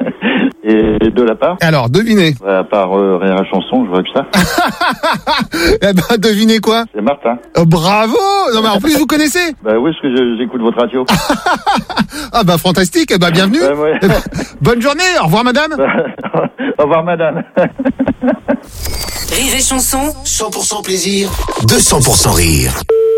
Et de la part? Alors, devinez. À part euh, Rire et Chanson, je vois que ça. Eh ben, devinez quoi? C'est Martin. Oh, bravo. Non, mais en plus, vous connaissez. Bah oui, parce que je- j'écoute votre radio. Ah bah fantastique, eh bah bienvenue. Ouais, ouais. Eh ben, bonne journée, au revoir madame. Au revoir madame. Rire et chanson. cent pour cent plaisir, deux cents pour cent rire.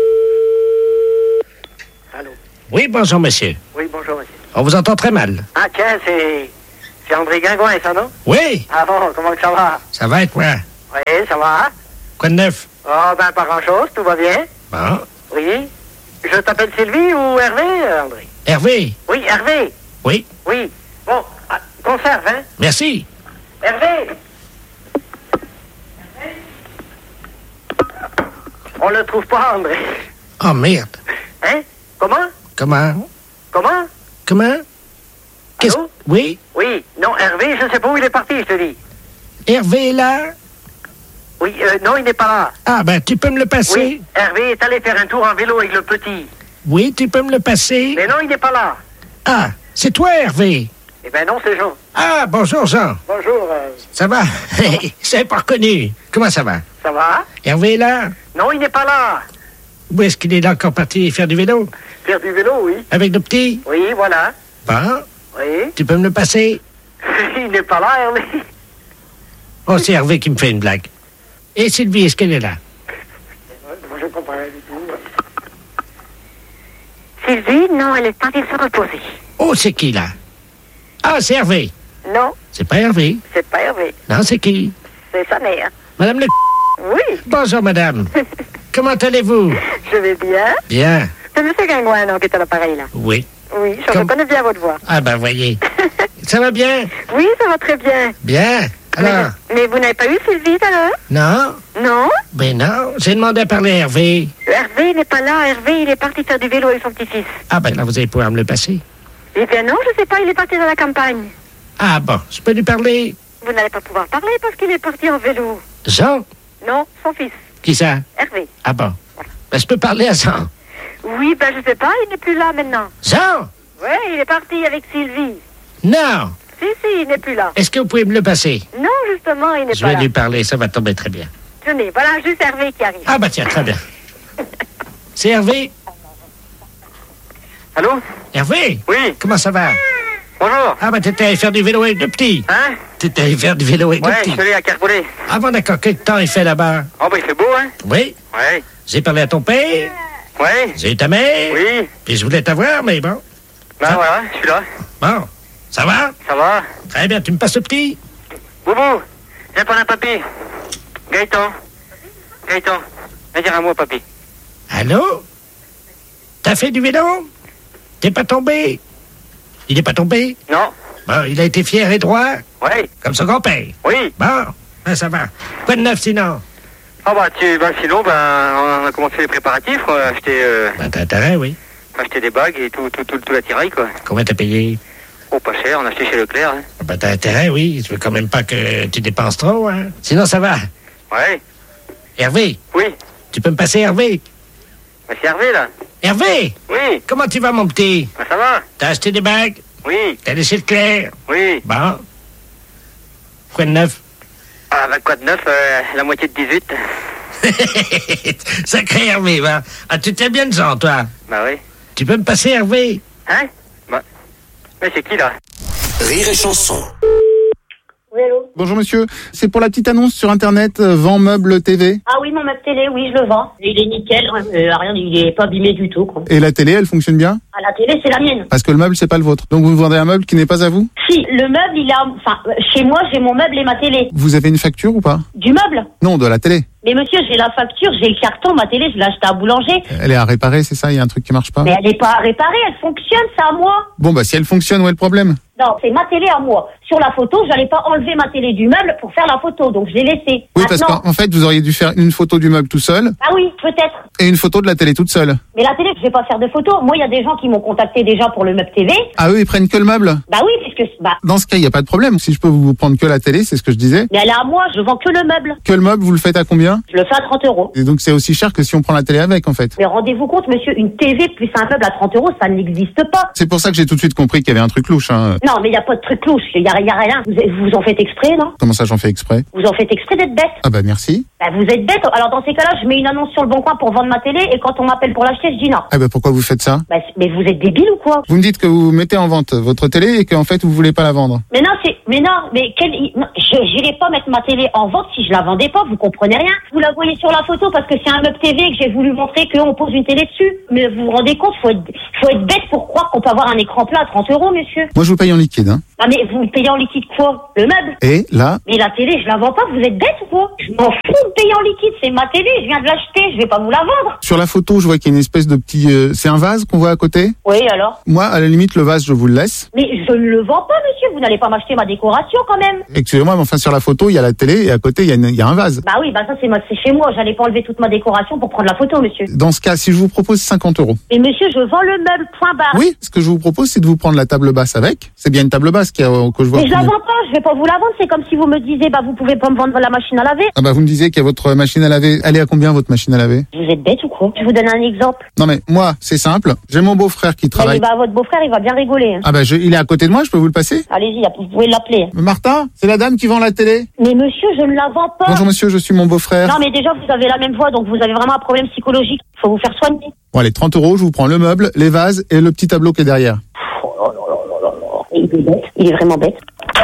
Oui, bonjour, monsieur. Oui, bonjour, monsieur. On vous entend très mal. Ah, tiens, c'est. C'est André Guingouin, ça, non? Oui, Ah bon, comment que ça va? ça va et quoi? Oui, ça va? Quoi de neuf? Oh, ben, pas grand-chose, tout va bien. Bon. Oui. Je t'appelle Sylvie ou Hervé, euh, André? Hervé. Oui, Hervé. Oui, Oui. Bon, ah, conserve, hein? merci. Hervé! On le trouve pas, André. Oh merde. Hein? Comment? Comment? Comment? Comment? Qu'est-ce... Allô? Oui, Oui. Non, Hervé, je sais pas où il est parti, je te dis. Hervé est là? Oui, euh, non, il n'est pas là. Ah ben, tu peux me le passer? Oui, Hervé est allé faire un tour en vélo avec le petit. Oui, tu peux me le passer? Mais non, il n'est pas là. Ah, c'est toi, Hervé? Eh ben non, c'est Jean. Ah, bonjour, Jean. Bonjour. euh, Ça va? Je t'avais pas reconnu. Comment ça va? Ça va? Hervé est là? Non, il n'est pas là. Où est-ce qu'il est là encore parti faire du vélo? Faire du vélo, oui. Avec le petit? Oui, voilà. Bon, Oui. tu peux me le passer? Il n'est pas là, Hervé. Oh, c'est Hervé qui me fait une blague. Et Sylvie, est-ce qu'elle est là? Je comprends rien du tout. Sylvie, non, elle est partie se reposer. Oh, c'est qui, là? Ah, c'est Hervé. Non, C'est pas Hervé. c'est pas Hervé. Non, c'est qui? C'est sa mère. Madame le... Oui, Bonjour, madame. Comment allez-vous? je vais bien. Bien. C'est M. Gringouin, non, qui est à l'appareil, là. Oui. Oui, je Comme- reconnais bien votre voix. Ah, ben, voyez. Ça va bien? Oui, ça va très bien. Bien. Alors? Mais vous n'avez pas eu Sylvie, tout à l'heure? Non? Non? Ben non, j'ai demandé à parler à Hervé. Hervé n'est pas là. Hervé, il est parti faire du vélo avec son petit-fils. Ah, ben là, vous allez pouvoir me le passer. Eh bien non, je sais pas, il est parti dans la campagne. Ah, bon, je peux lui parler? Vous n'allez pas pouvoir parler parce qu'il est parti en vélo. Jean? Non, son fils, Qui ça? Hervé. Ah, bon. Ben, je peux parler à Jean. Oui, ben je sais pas, il n'est plus là maintenant. Jean? Ouais, il est parti avec Sylvie. Non. Si, si, il n'est plus là. Est-ce que vous pouvez me le passer? Non, justement, il n'est Je pas vais là. lui parler, ça va tomber très bien. Tenez, voilà juste Hervé qui arrive. Ah, bah tiens, très bien. C'est Hervé? Allô? Hervé? Oui. Comment ça va? Bonjour. Ah, bah t'étais allé faire du vélo avec le petit. Hein? T'étais allé faire du vélo avec Ouais, le je petit. suis allé à Carpollet. Ah, bon, d'accord. Quel temps il fait là-bas? Oh, ben il fait beau, hein? Oui. Ouais. J'ai parlé à ton père. Ouais. J'ai eu ta mère. Oui. Puis je voulais t'avoir, mais bon. Ben voilà, je suis là. Bon. Ça va? Ça va? Très bien. Tu me passes le petit? Boubou, viens prendre un papier. Gaëtan. Gaëtan, viens dire à moi, papy. Allô? T'as fait du vélo? T'es pas tombé? Il est pas tombé? Non. Bon, il a été fier et droit? Oui. Comme son grand-père? Oui. Bon, ben, ça va. Quoi de neuf sinon? Ah bah tu, bah sinon, ben on a commencé les préparatifs, on a acheté, euh, Ben, t'as intérêt, oui. acheté des bagues et tout, tout, tout, tout l'attirail, quoi. Combien t'as payé? Oh, pas cher, on a acheté chez Leclerc, hein. Ben, t'as intérêt, oui. Je veux quand même pas que tu dépenses trop, hein. Sinon, ça va. Ouais. Hervé? Oui. Tu peux me passer Hervé? Ben c'est Hervé, là. Hervé? Oui. Comment tu vas, mon petit? Ben ça va? T'as acheté des bagues? Oui. T'as laissé Leclerc? Oui. Bon. Quoi de neuf? Ah, ben quoi de neuf, euh, la moitié de dix-huit. Sacré Hervé, va. Ah, tu t'es bien de gens, toi. Bah oui. Tu peux me passer Hervé? Hein? Bah. Mais c'est qui, là? Rire et chanson. Oui, allô? Bonjour monsieur, c'est pour la petite annonce sur internet euh, Vend Meuble T V. Ah oui, mon meuble télé, oui, je le vends. Il est nickel, euh, rien, il est pas abîmé du tout, quoi. Et la télé, elle fonctionne bien? Ah, la télé, c'est la mienne. Parce que le meuble, c'est pas le vôtre. Donc vous vendez un meuble qui n'est pas à vous? Si, le meuble, il a... Enfin, euh, chez moi, j'ai mon meuble et ma télé. Vous avez une facture ou pas? Du meuble? Non, de la télé. Mais monsieur, j'ai la facture, j'ai le carton, ma télé, je l'ai achetée à boulanger. Elle est à réparer, c'est ça? Il y a un truc qui marche pas? Mais elle n'est pas réparée, elle fonctionne, c'est à moi. Bon, bah si elle fonctionne, où est le problème? Non, c'est ma télé à moi. Sur la photo, j'allais pas enlever ma télé du meuble pour faire la photo, donc je l'ai laissée. Oui, parce Maintenant- qu'en en fait, vous auriez dû faire une photo du meuble tout seul Ah oui, peut-être. et une photo de la télé toute seule. Mais la télé, je vais pas faire de photos. Moi, il y a des gens qui m'ont contacté déjà pour le meuble T V. Ah, eux, ils prennent que le meuble? Bah oui, puisque... Bah, Dans ce cas, il n'y a pas de problème. Si je peux vous prendre que la télé, c'est ce que je disais. mais elle est à moi, je vends que le meuble. Que le meuble, vous le faites à combien? Je le fais à trente euros. Et donc, c'est aussi cher que si on prend la télé avec, en fait. Mais rendez-vous compte, monsieur, une T V plus un meuble à trente euros, ça n'existe pas. C'est pour ça que j'ai tout de suite compris qu'il y avait un truc louche, hein. Non, mais il n'y a pas de truc louche, il n'y a, y a rien. Vous, vous en faites exprès, non? Comment ça, j'en fais exprès? Vous en faites exprès d'être bête. Ah bah merci. Bah, vous êtes bête. Alors, dans ces cas-là, je mets une annonce sur le bon coin pour vendre ma télé, et quand on m'appelle pour l'acheter, je dis non. Ah bah pourquoi vous faites ça? Bah, c'est- mais vous êtes débile ou quoi? Vous me dites que vous mettez en vente votre télé et qu'en fait, vous voulez pas la vendre. Mais non, c'est, mais non, mais quel, non, je n'irai pas mettre ma télé en vente si je la vendais pas, vous comprenez rien. Vous la voyez sur la photo parce que c'est un meuble T V que j'ai voulu montrer qu'on pose une télé dessus. Mais vous vous rendez compte, faut être, faut être bête pour croire qu'on peut avoir un écran plat à trente euros, monsieur. Moi, je vous paye en liquide, hein. Ah, mais vous me payez en liquide quoi? Le meuble? Et là, Mais la télé, je la vends pas, vous êtes bête ou quoi? Je m'en fous de payer en liquide, c'est ma télé, je viens de l'acheter, je vais pas vous la vendre. sur la photo, je vois qu'il y a une espèce de petit... euh, c'est un vase qu'on voit à côté? Oui, alors? Moi, à la limite, le vase, je vous le laisse. Mais je ne le vends pas, monsieur, vous n'allez pas m'acheter ma décoration quand même. Excusez-moi, mais enfin, sur la photo, il y a la télé et à côté, il y a, une- il y a un vase. Bah oui, bah ça c'est, ma- c'est chez moi, j'allais pas enlever toute ma décoration pour prendre la photo, monsieur. Dans ce cas, si je vous propose cinquante euros. Et monsieur, je vends le meuble, point barre. Oui, ce que je vous propose, c'est de vous prendre la table basse avec. C'est bien une table basse. ce qu'il y a, que je vois. Mais je la vends pas, je vais pas vous la vendre. C'est comme si vous me disiez, bah, vous pouvez pas me vendre la machine à laver. Ah bah, vous me disiez qu'il y a votre machine à laver. Elle est à combien, votre machine à laver? Vous êtes bête ou quoi? Je vous donne un exemple. Non mais, moi, c'est simple. J'ai mon beau-frère qui travaille. Mais bah, votre beau-frère, il va bien rigoler. Hein. Ah bah, je, il est à côté de moi, je peux vous le passer? Allez-y, vous pouvez l'appeler. Martin, c'est la dame qui vend la télé? Mais monsieur, je ne la vends pas. Bonjour monsieur, je suis mon beau-frère. Non mais déjà, vous avez la même voix, donc vous avez vraiment un problème psychologique. Faut vous faire soigner. Bon allez, trente euros, je vous prends le meuble, les vases et le petit tableau qui est derrière. Il est bête, il est vraiment bête.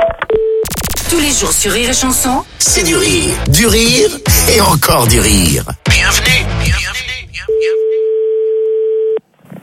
Tous les jours sur Rire et Chanson, C'est du rire, du rire et encore du rire. Bienvenue, bienvenue, bienvenue.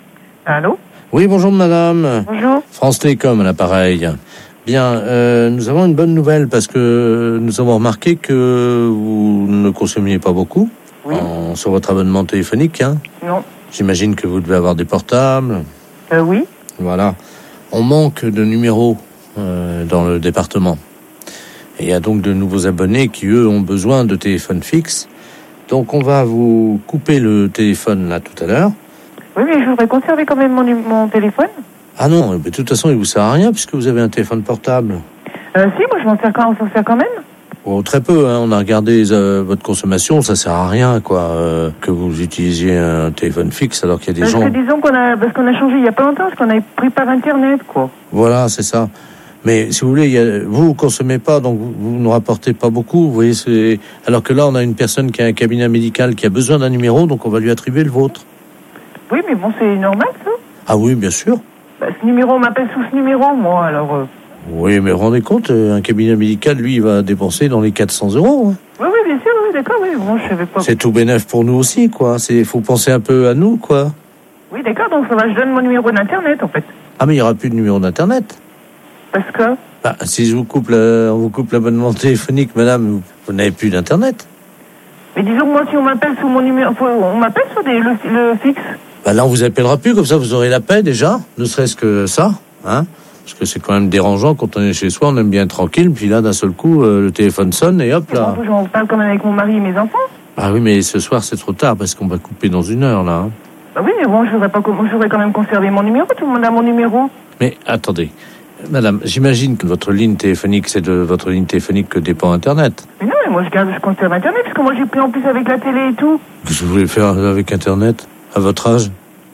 Allô? Oui, bonjour madame. Bonjour. France Télécom à l'appareil. Bien, euh, nous avons une bonne nouvelle parce que nous avons remarqué que vous ne consommiez pas beaucoup oui. en, sur votre abonnement téléphonique. Hein. Non. J'imagine que vous devez avoir des portables. Euh, oui. Voilà. On manque de numéros euh, dans le département. Et il y a donc de nouveaux abonnés qui, eux, ont besoin de téléphones fixes. Donc on va vous couper le téléphone là tout à l'heure. Oui, mais je voudrais conserver quand même mon, mon téléphone. Ah non, mais de toute façon, il vous sert à rien puisque vous avez un téléphone portable. Euh, si, moi je m'en sers quand, on s'en sert quand même. Oh, très peu, hein. On a regardé euh, votre consommation, ça sert à rien, quoi, euh, que vous utilisiez un téléphone fixe alors qu'il y a des parce gens... Que disons qu'on a, parce qu'on a changé il y a pas longtemps, parce qu'on a pris par Internet, quoi. Voilà, c'est ça. Mais si vous voulez, il y a, vous ne consommez pas, donc vous, vous ne rapportez pas beaucoup, vous voyez, c'est... Alors que là, on a une personne qui a un cabinet médical qui a besoin d'un numéro, donc on va lui attribuer le vôtre. Oui, mais bon, c'est normal, ça. Ah oui, bien sûr. Bah, ce numéro, on m'appelle sous ce numéro, moi, alors... Euh... Oui, mais vous vous rendez compte, un cabinet médical, lui, il va dépenser dans les quatre cents euros. Hein. Oui, oui, bien sûr, oui, d'accord, oui, bon, je savais pas... C'est tout bénef pour nous aussi, quoi. Il faut penser un peu à nous, quoi. Oui, d'accord, donc ça va, je donne mon numéro d'Internet, en fait. Ah, mais il n'y aura plus de numéro d'Internet. Parce que... Bah, si je vous coupe la, on vous coupe l'abonnement téléphonique, madame, vous, vous n'avez plus d'Internet. Mais disons que moi, si on m'appelle sous mon numéro... On m'appelle sur des, le, le fixe. Bah là, on vous appellera plus, comme ça, vous aurez la paix, déjà. Ne serait-ce que ça, hein. Parce que c'est quand même dérangeant, quand on est chez soi, on aime bien être tranquille, puis là, d'un seul coup, euh, le téléphone sonne, et hop, là... J'en parle quand même avec mon mari et mes enfants. Ah oui, mais ce soir, c'est trop tard, parce qu'on va couper dans une heure, là. Hein. Bah oui, mais bon, je voudrais, pas, je voudrais quand même conserver mon numéro, tout le monde a mon numéro. Mais, attendez... Madame, j'imagine que votre ligne téléphonique, c'est de votre ligne téléphonique que dépend Internet. Mais non, mais moi je garde, je conserve Internet, parce que moi j'ai pris en plus avec la télé et tout. Qu'est-ce que vous voulez faire avec Internet, à votre âge?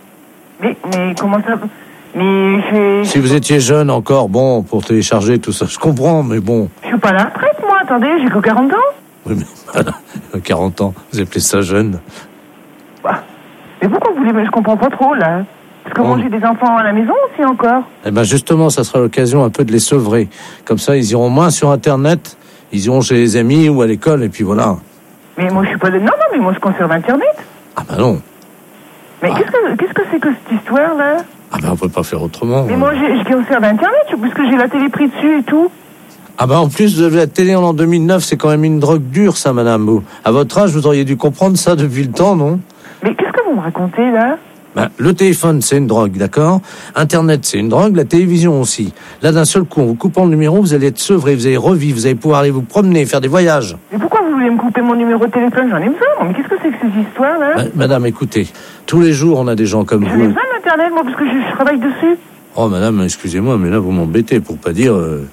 Mais, mais comment ça... Mais j'ai... Si vous étiez jeune encore, bon, pour télécharger tout ça, je comprends, mais bon... Je suis pas à la retraite, moi, attendez, j'ai que quarante ans. Oui, mais voilà, quarante ans, vous appelez ça jeune? Bah, mais pourquoi vous voulez... Mais je comprends pas trop, là. Parce que moi, j'ai des enfants à la maison aussi encore. Eh ben justement, ça sera l'occasion un peu de les sevrer. Comme ça, ils iront moins sur Internet, ils iront chez les amis ou à l'école, et puis voilà. Mais moi, je suis pas... De... Non, non, mais moi, je conserve Internet. Ah ben non. Mais ah. qu'est-ce que qu'est-ce que c'est que cette histoire-là? Ah ben on peut pas faire autrement. Mais hein. moi, j'ai, je conserve Internet, puisque j'ai la télé prise dessus et tout. Ah ben en plus de la télé en l'an deux mille neuf, c'est quand même une drogue dure, ça, madame. Vous, à votre âge, vous auriez dû comprendre ça depuis le temps, non? Mais qu'est-ce que vous me racontez, là? Ben, le téléphone, c'est une drogue, d'accord? Internet, c'est une drogue, la télévision aussi. Là, d'un seul coup, en vous coupant le numéro, vous allez être sevré, vous allez revivre, vous allez pouvoir aller vous promener, faire des voyages. Mais pourquoi vous voulez me couper mon numéro de téléphone? J'en ai besoin, mais qu'est-ce que c'est que ces histoires-là? Ben, madame, écoutez, tous les jours, on a des gens comme J'en vous... ai besoin d'Internet, moi, parce que je, je travaille dessus. Oh, madame, excusez-moi, mais là, vous m'embêtez, pour pas dire... Euh...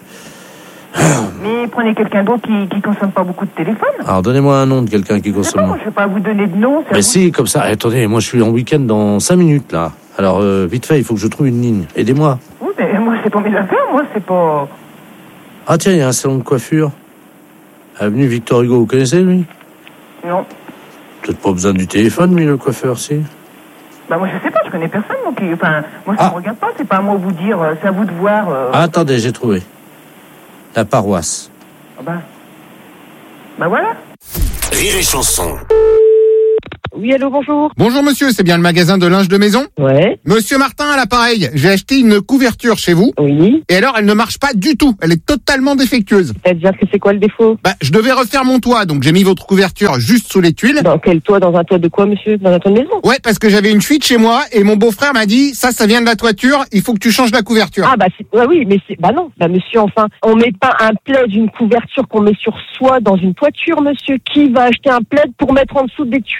Mais prenez quelqu'un d'autre qui, qui consomme pas beaucoup de téléphone. Alors, donnez-moi un nom de quelqu'un qui consomme... Moi, je vais pas vous donner de nom. Mais si, comme ça, attendez, moi, je suis en week-end dans cinq minutes, là. Alors, euh, vite fait, il faut que je trouve une ligne. Aidez-moi. Oui, mais moi, c'est pas mes affaires, moi, c'est pas... Ah tiens, il y a un salon de coiffure. Avenue Victor Hugo, vous connaissez, lui? Non. Peut-être pas besoin du téléphone, lui, le coiffeur, si? Bah, moi, je sais pas, je connais personne, moi, qui... Enfin, moi, ça ah. me regarde pas, c'est pas à moi de vous dire, c'est à vous de voir... Euh... Ah, attendez, j'ai trouvé. La paroisse. Ah bah... Bah voilà. Rire et Chanson. Oui, allô, bonjour. Bonjour monsieur, c'est bien le magasin de linge de maison? Ouais. Monsieur Martin à l'appareil, j'ai acheté une couverture chez vous. Oui. Et alors, elle ne marche pas du tout, elle est totalement défectueuse. C'est-à-dire que c'est quoi le défaut? Bah, je devais refaire mon toit, donc j'ai mis votre couverture juste sous les tuiles. Dans quel toit? Dans un toit de quoi, monsieur? Dans un toit de maison? Ouais, parce que j'avais une fuite chez moi, et mon beau-frère m'a dit, ça, ça vient de la toiture, il faut que tu changes la couverture. Ah bah, c'est... Ouais, oui, mais c'est... Bah non, bah monsieur, enfin, on met pas un plaid, une couverture qu'on met sur soi dans une toiture, monsieur. Qui va acheter un plaid pour mettre en dessous des tuiles?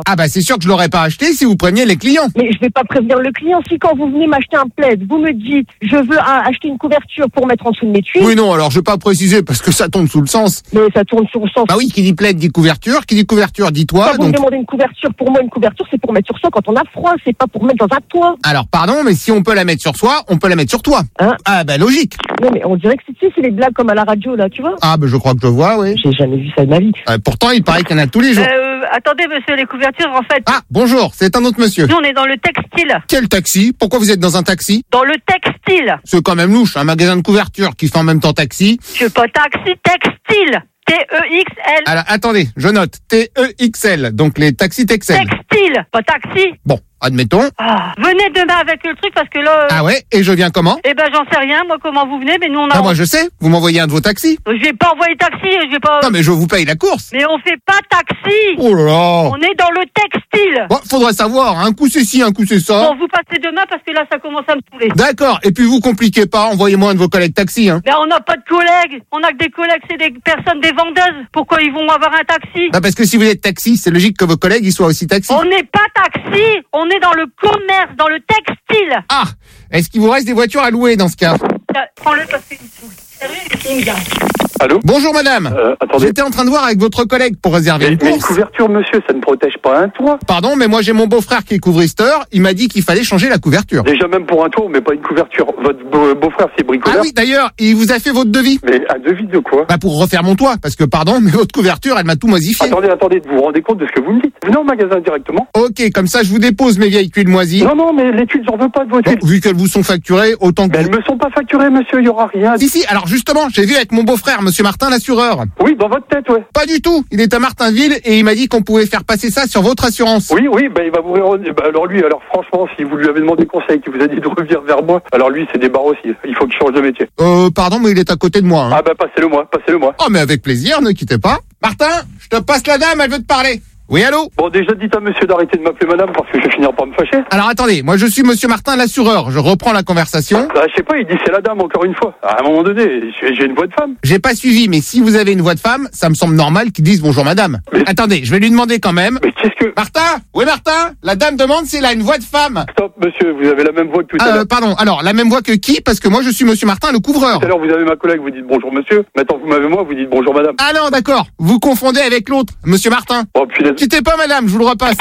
Ah bah c'est sûr que je l'aurais pas acheté si vous preniez les clients. Mais je vais pas prévenir le client. Si quand vous venez m'acheter un plaid, vous me dites je veux un- acheter une couverture pour mettre en dessous de mes tuiles. Oui non, alors je vais pas préciser parce que ça tombe sous le sens. Mais ça tourne sur le sens. Bah oui, qui dit plaid dit couverture, qui dit couverture dit toit. Quand vous Donc... me demandez une couverture, pour moi une couverture c'est pour mettre sur soi quand on a froid, c'est pas pour mettre dans un toit. Alors pardon, mais si on peut la mettre sur soi, on peut la mettre sur toi. Hein? Ah bah logique. Non mais on dirait que c'est, tu sais, c'est les blagues comme à la radio là, tu vois. Ah bah je crois que je vois, oui. J'ai jamais vu ça de ma vie. Euh, pourtant, il paraît qu'il y en a tous les jours. Euh, attendez, monsieur, les couvertures, en fait. Ah, bonjour, c'est un autre monsieur. Nous, on est dans le textile. Quel taxi? Pourquoi vous êtes dans un taxi? Dans le textile. C'est quand même louche, un magasin de couverture qui fait en même temps taxi. Je pas taxi, textile. T E X L. Alors, attendez, je note. T E X L, donc les taxis Texel. Textile, pas taxi. Bon, admettons. Ah, venez demain avec le truc parce que là... euh, Ah ouais? Et je viens comment? Eh ben, j'en sais rien, moi, comment vous venez, mais nous, on a... Ah, moi je sais, vous m'envoyez un de vos taxis. Je vais pas envoyer taxi, je vais pas... Non, mais je vous paye la course. Mais on fait pas taxi. Oh là là. On est dans le textile. Bon, faudrait savoir, un coup c'est ci, un coup c'est ça. Bon, vous passez demain parce que là, ça commence à me saouler. D'accord, et puis vous compliquez pas, envoyez-moi un de vos collègues taxi, hein. Mais on n'a pas de collègues. On a que des collègues, c'est des personnes, des vendeuses. Pourquoi ils vont avoir un taxi? Bah parce que si vous êtes taxi, c'est logique que vos collègues ils soient aussi taxi. On n'est pas taxi. On est dans le commerce, dans le textile. Ah, est-ce qu'il vous reste des voitures à louer dans ce cas? Tiens, prends-le parce qu'il me saoule. Sérieux, il me garde. Allô? Bonjour madame. Euh, attendez. J'étais en train de voir avec votre collègue pour réserver Mais, une mais une course. couverture, monsieur, ça ne protège pas un toit. Pardon, mais moi j'ai mon beau-frère qui est couvristeur. Il m'a dit qu'il fallait changer la couverture. Déjà, même pour un toit, mais pas une couverture. Votre beau- beau-frère, c'est Ah bricoleur. oui, d'ailleurs, il vous a fait votre devis. Mais un devis de quoi? Bah pour refaire mon toit, parce que pardon, mais votre couverture, elle m'a tout moisifié. Attendez, attendez, vous vous rendez compte de ce que vous me dites? Venez au magasin directement. Ok, comme ça je vous dépose mes vieilles tuiles moisies. Non, non, mais les tuiles, j'en veux pas de vos Bon, tuiles. vu qu'elles vous sont facturées, autant que... Mais elles me sont pas facturées, monsieur, il y aura rien. Si, si, alors justement, j'ai vu avec mon beau-frère, monsieur Martin, l'assureur. Oui, dans votre tête, ouais. Pas du tout, il est à Martinville et il m'a dit qu'on pouvait faire passer ça sur votre assurance. Oui, oui, bah, il va vous ré- bah, alors lui, alors franchement, si vous lui avez demandé conseil, qu'il vous a dit de revenir vers moi, alors lui, c'est des barres aussi. Il faut qu'il change de métier. Euh, pardon, mais il est à côté de moi. Hein. Ah bah, passez-le moi, passez-le moi. Oh, mais avec plaisir, ne quittez pas. Martin, je te passe la dame, elle veut te parler. Oui, allô? Bon, déjà, dites à monsieur d'arrêter de m'appeler madame parce que je vais finir par me fâcher. Alors attendez, moi je suis monsieur Martin, l'assureur. Je reprends la conversation. Bah, je sais pas, il dit c'est la dame encore une fois. À un moment donné, j'ai j'ai une voix de femme. J'ai pas suivi, mais si vous avez une voix de femme, ça me semble normal qu'ils disent bonjour madame. Mais- Attendez, je vais lui demander quand même. Mais qu'est-ce que... Martin? Oui, Martin? La dame demande s'il a une voix de femme. Stop, monsieur, vous avez la même voix que tout à Ah, l'heure. euh, pardon, alors, la même voix que qui? Parce que moi je suis monsieur Martin, le couvreur. Tout à l'heure, vous avez ma collègue, vous dites bonjour monsieur. Maintenant que vous m'avez moi, vous dites bonjour madame. Ah non, d'accord. Vous confondez avec l'autre, monsieur Martin. Oh, punaise. Quittez pas madame, je vous le repasse.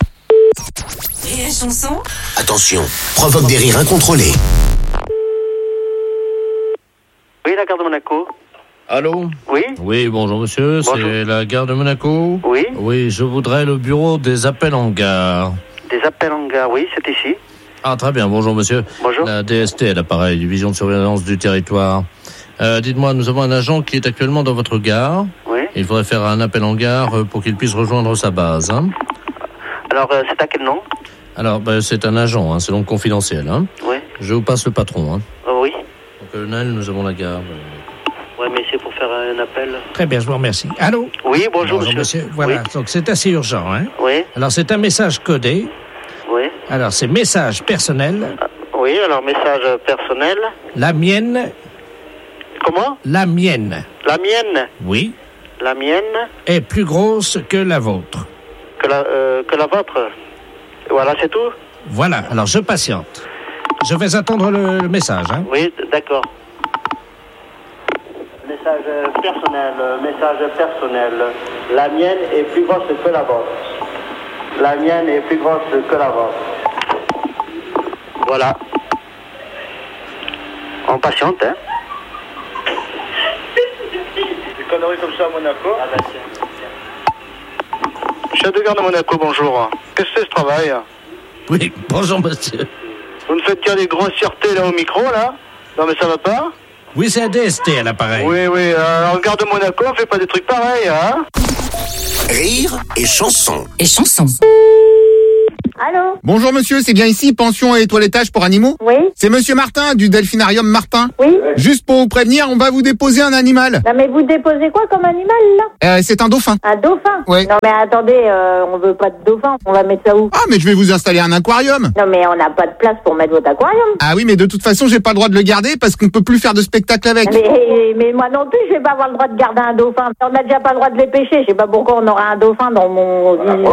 Rire et chanson. Attention, provoque des rires incontrôlés. Oui, la gare de Monaco. Allô? Oui. Oui, bonjour monsieur, Bonjour. c'est la gare de Monaco? Oui. Oui, je voudrais le bureau des appels en gare. Des appels en gare, oui, c'est ici. Ah, très bien, bonjour monsieur. Bonjour. La D S T, l'appareil, division de surveillance du territoire. Euh, dites-moi, nous avons un agent qui est actuellement dans votre gare. Oui. Il faudrait faire un appel en gare euh, pour qu'il puisse rejoindre sa base. Hein. Alors, euh, c'est à quel nom? Alors, ben, c'est un agent, hein, c'est donc confidentiel. Hein. Oui. Je vous passe le patron. Hein. Euh, oui. Donc, colonel, nous avons la gare. euh. Ouais, mais c'est pour faire un appel. Très bien, je vous remercie. Allô? Oui, bonjour, Bonjour, monsieur. monsieur. Voilà, Oui. donc c'est assez urgent. Hein? Oui. Alors, c'est un message codé. Oui. Alors, c'est message personnel. Oui, alors message personnel. La mienne, Comment? la mienne, La mienne. oui, La mienne est plus grosse que la vôtre. que la, euh, que la vôtre. Voilà, c'est tout? Voilà, alors je patiente. Je vais attendre le, le message. Hein? Oui, d'accord. Message personnel, message personnel. La mienne est plus grosse que la vôtre. La mienne est plus grosse que la vôtre. Voilà. On patiente, hein? Des conneries comme ça à Monaco. Ah bah Chef de gare de Monaco, bonjour. Qu'est-ce que c'est ce travail? Oui, bonjour monsieur. Vous me faites dire des grossièretés là au micro, là? Non mais ça va pas? Oui, c'est un D S T à l'appareil. Oui, oui, euh, en gare de Monaco, on fait pas des trucs pareils, hein? Rire et chanson. Et chanson. Allô? Bonjour monsieur, c'est bien ici, pension et toilettage pour animaux? Oui. C'est monsieur Martin, du Delphinarium Martin. Oui. Juste pour vous prévenir, on va vous déposer un animal. Non, mais vous déposez quoi comme animal, là? Euh, c'est un dauphin. Un dauphin? Oui. Non, mais attendez, euh, on veut pas de dauphin. On va mettre ça où? Ah, mais je vais vous installer un aquarium. Non, mais on n'a pas de place pour mettre votre aquarium. Ah oui, mais de toute façon, j'ai pas le droit de le garder parce qu'on peut plus faire de spectacle avec. Mais, mais moi non plus, je vais pas avoir le droit de garder un dauphin. On n'a déjà pas le droit de les pêcher. Je sais pas pourquoi on aura un dauphin dans mon...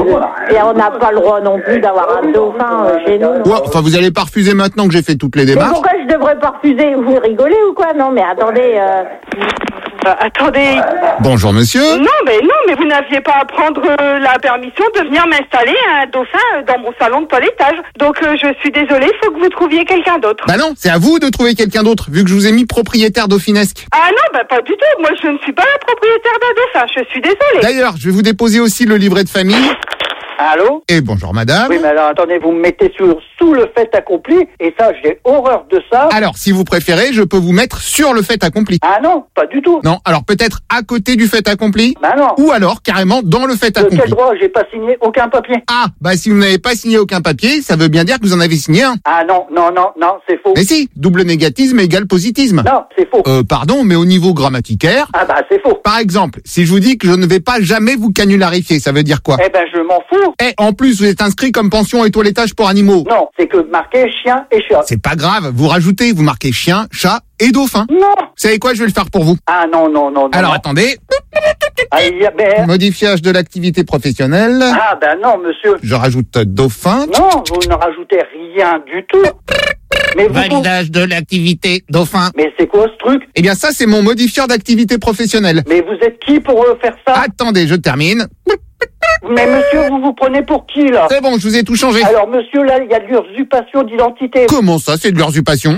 Et on n'a pas le droit non plus d'avoir un dauphin euh, chez nous. Ouais, enfin, vous allez pas refuser maintenant que j'ai fait toutes les Mais démarches. pourquoi je devrais pas refuser? Vous rigolez ou quoi? Non, mais attendez... Euh... Euh, attendez. Bonjour monsieur. Non, mais non, mais vous n'aviez pas à prendre euh, la permission de venir m'installer un dauphin euh, dans mon salon de toilettage. Donc euh, je suis désolée, il faut que vous trouviez quelqu'un d'autre. Bah non, c'est à vous de trouver quelqu'un d'autre, vu que je vous ai mis propriétaire dauphinesque. Ah non, bah pas du tout. Moi, je ne suis pas la propriétaire d'un dauphin. Je suis désolée. D'ailleurs, je vais vous déposer aussi le livret de famille. Allô? Et bonjour madame. Oui, mais alors attendez, vous me mettez sur sous le fait accompli, et ça, j'ai horreur de ça. Alors, si vous préférez, je peux vous mettre sur le fait accompli. Ah non, pas du tout. Non, alors peut-être à côté du fait accompli. Bah non. Ou alors carrément dans le fait De accompli. quel droit? J'ai pas signé aucun papier. Ah, bah si vous n'avez pas signé aucun papier, ça veut bien dire que vous en avez signé un. Ah non, non, non, non, c'est faux. Mais si, double négatisme égale positisme. Non, c'est faux. Euh, pardon, mais au niveau grammaticaire. Ah bah c'est faux. Par exemple, si je vous dis que je ne vais pas jamais vous canularifier, ça veut dire quoi? Eh ben je m'en fous. Et en plus, vous êtes inscrit comme pension et toilettage pour animaux. Non, c'est que marqué chien et chat. C'est pas grave, vous rajoutez, vous marquez chien, chat et dauphin. Non. Vous savez quoi, je vais le faire pour vous. Ah non, non, non, non. Alors non. attendez. Ah, il y a- ben... Modifiage de l'activité professionnelle. Ah ben non, monsieur. Je rajoute dauphin. Non, vous ne rajoutez rien du tout. Mais vous... Validage de l'activité dauphin. Mais c'est quoi ce truc? Eh bien ça, c'est mon modifieur d'activité professionnelle. Mais vous êtes qui pour euh, faire ça? Attendez, je termine. Mais monsieur, vous vous prenez pour qui là? C'est bon, je vous ai tout changé. Alors monsieur, là, il y a de l'usurpation d'identité. Comment ça, c'est de l'usurpation?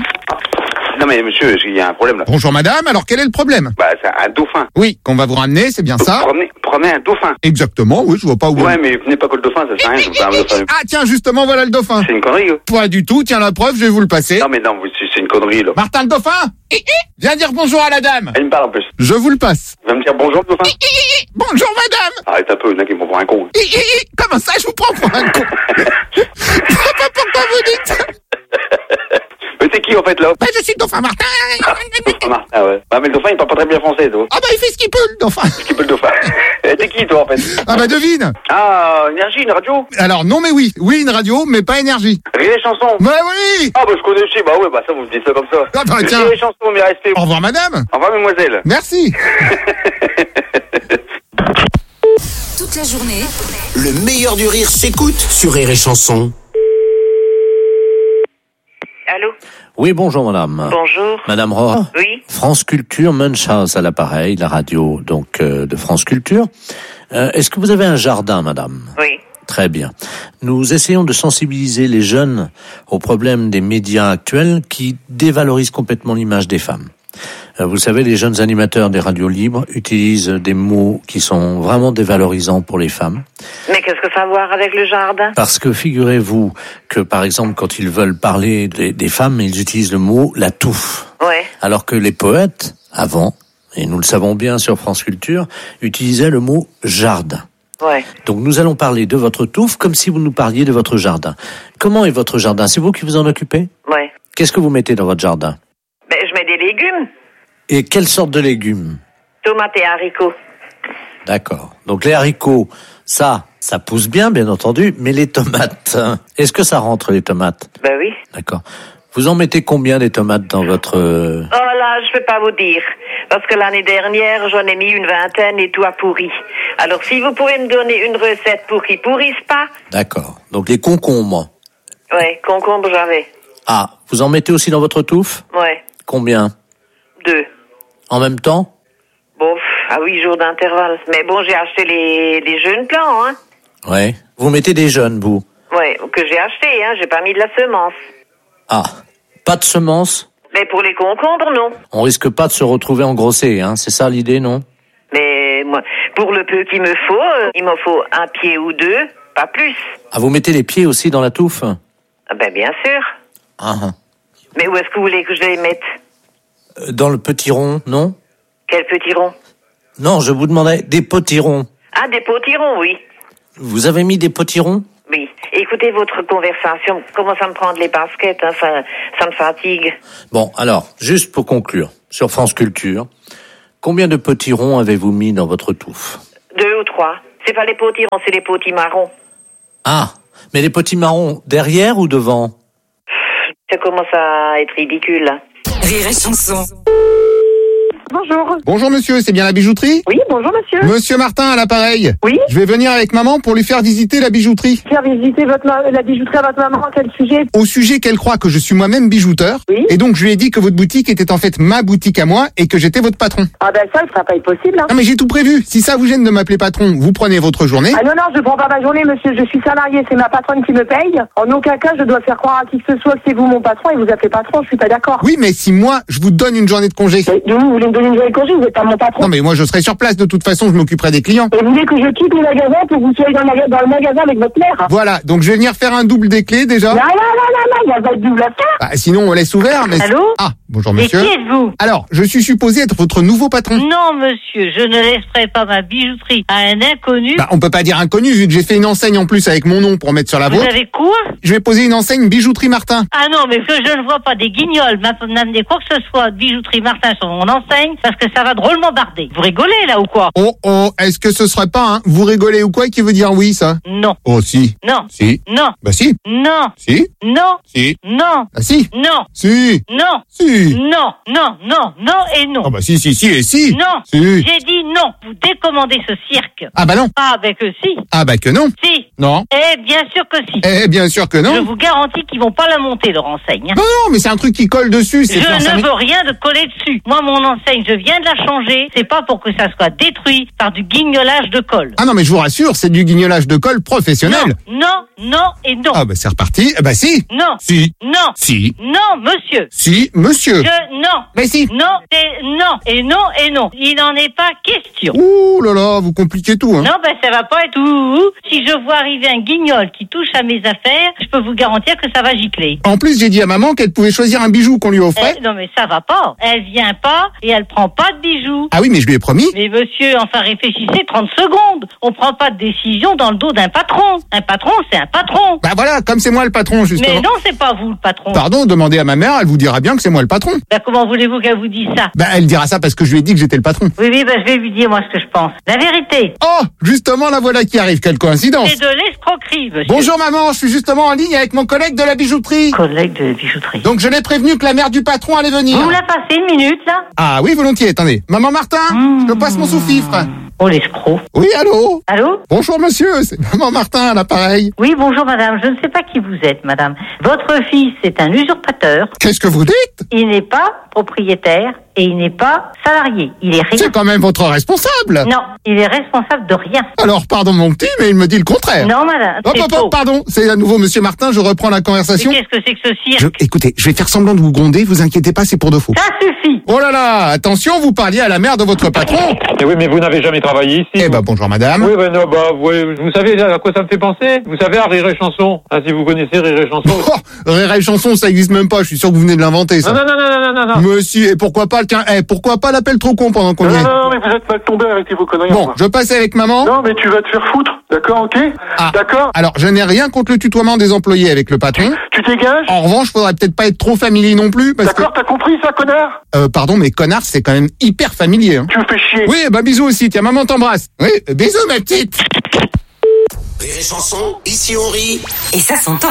Non mais monsieur, il y a un problème là. Bonjour madame, alors quel est le problème? Bah c'est un dauphin. Oui, qu'on va vous ramener, c'est bien ça? Prenez, prenez un dauphin. Exactement, oui, je vois pas où. Ouais, mais venez pas que le dauphin, ça sert à rien. Je vous fais un dauphin. Ah tiens, justement, voilà le dauphin. C'est une connerie. Là. Pas du tout, tiens la preuve, je vais vous le passer. Non mais non, c'est c'est une connerie là. Martin le dauphin, viens dire bonjour à la dame. Elle me parle en plus. Je vous le passe. Il va me dire bonjour le dauphin. Bonjour madame. Arrête un peu, il y en a qui me prend pour un con. Comment ça, je vous prends pour un con? Je sais pas pourquoi vous dites ça. Mais c'est qui en fait là? Bah je suis le dauphin Martin. Ah, Martin, ah ouais. Bah mais le dauphin il parle pas très bien français toi. Ah bah il fait ce qu'il peut le dauphin. Ce qu'il peut le dauphin. Et t'es qui toi en fait? Ah bah devine. Ah, énergie, une radio? Alors non mais oui, oui une radio, mais pas énergie. Rire et chansons? Bah oui. Ah bah je connais aussi, bah ouais, bah ça vous me dites ça comme ça. Ah bah tiens. Rire et chansons, mes respects. Au revoir madame. Au revoir mademoiselle. Merci. Toute la journée, Le meilleur du rire s'écoute sur Rire et Chanson. Allô? Oui, bonjour madame. Bonjour. Madame Rohr. Oui. France Culture, Munchhouse à l'appareil, la radio donc euh, de France Culture. Euh, Est-ce que vous avez un jardin, madame? Oui. Très bien. Nous essayons de sensibiliser les jeunes aux problèmes des médias actuels qui dévalorisent complètement l'image des femmes. Euh, Vous savez, les jeunes animateurs des radios libres utilisent des mots qui sont vraiment dévalorisants pour les femmes. Mais qu'est-ce que ça a à voir avec le jardin? Parce que figurez-vous que, par exemple, quand ils veulent parler des, des femmes, ils utilisent le mot « la touffe ». Ouais. Alors que les poètes, avant, et nous le savons bien sur France Culture, utilisaient le mot « jardin ». Ouais. Donc nous allons parler de votre touffe comme si vous nous parliez de votre jardin. Comment est votre jardin? C'est vous qui vous en occupez? Ouais. Qu'est-ce que vous mettez dans votre jardin? Ben, je mets des légumes. Et quelle sorte de légumes? Tomates et haricots. D'accord. Donc les haricots, ça, ça pousse bien, bien entendu, mais les tomates, hein, est-ce que ça rentre les tomates? Ben oui. D'accord. Vous en mettez combien des tomates dans votre... euh, Oh là, je peux pas vous dire. Parce que l'année dernière, j'en ai mis une vingtaine et tout a pourri. Alors si vous pouvez me donner une recette pour qu'ils pourrissent pas. D'accord. Donc les concombres. Ouais, concombre j'avais. Ah, vous en mettez aussi dans votre touffe? Ouais. Combien? Deux. En même temps? Bon, pff, à huit jours d'intervalle. Mais bon, j'ai acheté les, les jeunes plants, hein. Ouais. Vous mettez des jeunes, vous? Ouais, que j'ai acheté, hein. J'ai pas mis de la semence. Ah, pas de semences? Mais pour les concombres, non. On risque pas de se retrouver engrossé, hein? C'est ça l'idée, non? Mais moi, pour le peu qu'il me faut, euh, il m'en faut un pied ou deux, pas plus. Ah, vous mettez les pieds aussi dans la touffe? Ah ben bien sûr. Ah, ah. Mais où est-ce que vous voulez que je les mette? Euh, Dans le potiron, non? Quel petit rond? Non, je vous demandais des potirons. Ah, des potirons, oui. Vous avez mis des potirons? Oui. Écoutez, votre conversation commence à me prendre les baskets, hein, ça, ça me fatigue. Bon, alors, juste pour conclure, sur France Culture, combien de potirons avez-vous mis dans votre touffe? Deux ou trois. C'est pas les potirons, c'est les potimarrons. Ah, mais les potimarrons, derrière ou devant? Ça commence à être ridicule, là. Rire et chanson. Bonjour. Bonjour monsieur, c'est bien la bijouterie? Oui, bonjour monsieur. Monsieur Martin à l'appareil. Oui. Je vais venir avec maman pour lui faire visiter la bijouterie. Faire visiter votre ma- la bijouterie à votre maman, à quel sujet? Au sujet qu'elle croit que je suis moi-même bijouteur. Oui. Et donc je lui ai dit que votre boutique était en fait ma boutique à moi et que j'étais votre patron. Ah ben ça, ça va pas être possible, hein. Non mais j'ai tout prévu. Si ça vous gêne de m'appeler patron, vous prenez votre journée. Ah non, non, je prends pas ma journée, monsieur. Je suis salarié, c'est ma patronne qui me paye. En aucun cas, je dois faire croire à qui que ce soit que c'est vous mon patron et vous appelez patron, je suis pas d'accord. Oui, mais si moi, je vous donne une journée de congé. Mais vous, vous voulez me donner une journée de congé, vous êtes pas mon patron. Non mais moi je serai sur place de toute façon, je m'occuperai des clients. Et vous voulez que je quitte le magasin pour que vous soyez dans le, maga- dans le magasin avec votre mère? Voilà, donc je vais venir faire un double des clés déjà. Non, non, non, non, non, il y a pas de double à faire. Bah, sinon on laisse ouvert, mais... Allô? Ah, bonjour Mais monsieur. qui êtes-vous? Alors, je suis supposé être votre nouveau patron. Non, monsieur, je ne laisserai pas ma bijouterie à un inconnu. Bah, on peut pas dire inconnu vu que j'ai fait une enseigne en plus avec mon nom pour mettre sur la Vous vôtre. avez quoi? Je vais poser une enseigne bijouterie Martin. Ah non, mais que je ne vois pas des guignols m'amener quoi que ce soit de bijouterie Martin sur mon enseigne, parce que ça va drôlement barder. Vous rigolez là ou quoi? Oh oh, est-ce que ce serait pas un vous rigolez ou quoi qui veut dire oui ça? Non. Oh si. Non. Si. Non. Bah si. Non. Si. Non. Si. Non. Ah si. Non. Si. Non. Si. Non. Non. Non. Non et non. Ah bah si si si et si. Non. Si. J'ai dit non. Vous décommandez ce cirque. Ah bah non. Ah ben que si. Ah bah que non. Si. Non. Eh bien sûr que si. Eh bien sûr que non. Je vous garantis qu'ils vont pas la monter leur enseigne. Non non, mais c'est un truc qui colle dessus. Je ne veux rien de coller dessus. Moi, mon enseigne, je viens de la changer. C'est pas pour que ça soit détruit par du guignolage de colle. Ah non, mais je vous rassure, c'est du guignolage de colle professionnel. Non, non, non et non. Ah bah c'est reparti. Ah bah si. Non. Si. Non. Si. Non, monsieur. Si, monsieur. Je, non. Mais si. Non, et non, et non, et non. Il n'en est pas question. Ouh là là, vous compliquez tout, hein. Non, ben ça va pas être ouh. Si je vois arriver un guignol qui touche à mes affaires, je peux vous garantir que ça va gicler. En plus, j'ai dit à maman qu'elle pouvait choisir un bijou qu'on lui offrait. Eh, non, mais ça va pas. Elle vient pas et elle prend pas de bijoux. Ah oui, mais je lui ai promis. Mais monsieur, enfin réfléchissez trente secondes. On prend pas de décision dans le dos d'un patron. Un patron, c'est un patron. Bah voilà, comme c'est moi le patron, justement. Mais non, c'est pas vous le patron. Pardon, demandez à ma mère, elle vous dira bien que c'est moi le patron. Bah comment voulez-vous qu'elle vous dise ça? Bah elle dira ça parce que je lui ai dit que j'étais le patron. Oui, oui, bah je vais lui dire moi ce que je pense. La vérité. Oh, justement, la voilà qui arrive, quelle coïncidence. C'est de l'escroquerie, monsieur. Bonjour maman, je suis justement en ligne avec mon collègue de la bijouterie. Collègue de la bijouterie. Donc je l'ai prévenu que la mère du patron allait venir. Vous la passez une minute, là? Ah oui, volontiers, attendez. Maman Martin, mmh. je passe mon sous-fifre. Oh, l'escroc. Oui, allô? Allô? Bonjour monsieur, c'est maman Martin à l'appareil. Oui, bonjour madame, je ne sais pas qui vous êtes, madame. Votre fils est un usurpateur. Qu'est-ce que vous dites? Il n'est pas propriétaire et il n'est pas salarié. Il est rien. C'est quand même votre responsable. Non, il est responsable de rien. Alors, pardon mon petit, mais il me dit le contraire. Non, madame, hop, c'est hop, faux. hop, pardon, c'est à nouveau monsieur Martin, je reprends la conversation. Mais qu'est-ce que c'est que ce cirque? Je, écoutez, je vais faire semblant de vous gronder, vous inquiétez pas, c'est pour de faux. Ça suffit. Oh là là, attention, vous parliez à la mère de votre patron. Eh oui, mais vous n'avez jamais travaillé ici. Eh ben, bonjour madame. Oui, ben non, bah, oui, vous savez à quoi ça me fait penser? Vous savez à Rire et Chanson. Ah, si vous connaissez Rire et Chanson. Oh, Rire et Chanson, ça existe même pas, je suis sûr que vous venez de l'inventer, ça. Non, non, non, non, non, non, non. Monsieur, et pourquoi pas le, eh, pourquoi pas l'appel trop con pendant qu'on y est? Non, non, mais vous êtes mal tombé avec vos conneries. Bon, je passe avec maman. Non, mais tu vas te faire foutre, d'accord, ok? Ah. D'accord? Alors, je n'ai rien contre le tutoiement des employés avec le patron. Tu dégages? En revanche, faudrait peut-être pas être trop familier non plus, parce que... D'accord, t'as compris ça, connard? Euh, pardon, mais connard, c'est quand même hyper familier, hein. Tu me fais chier. Oui, bah bisous aussi, tiens, maman t'embrasse. Oui, bisous ma petite. Rire et Chanson, ici on rit. Et ça s'entend.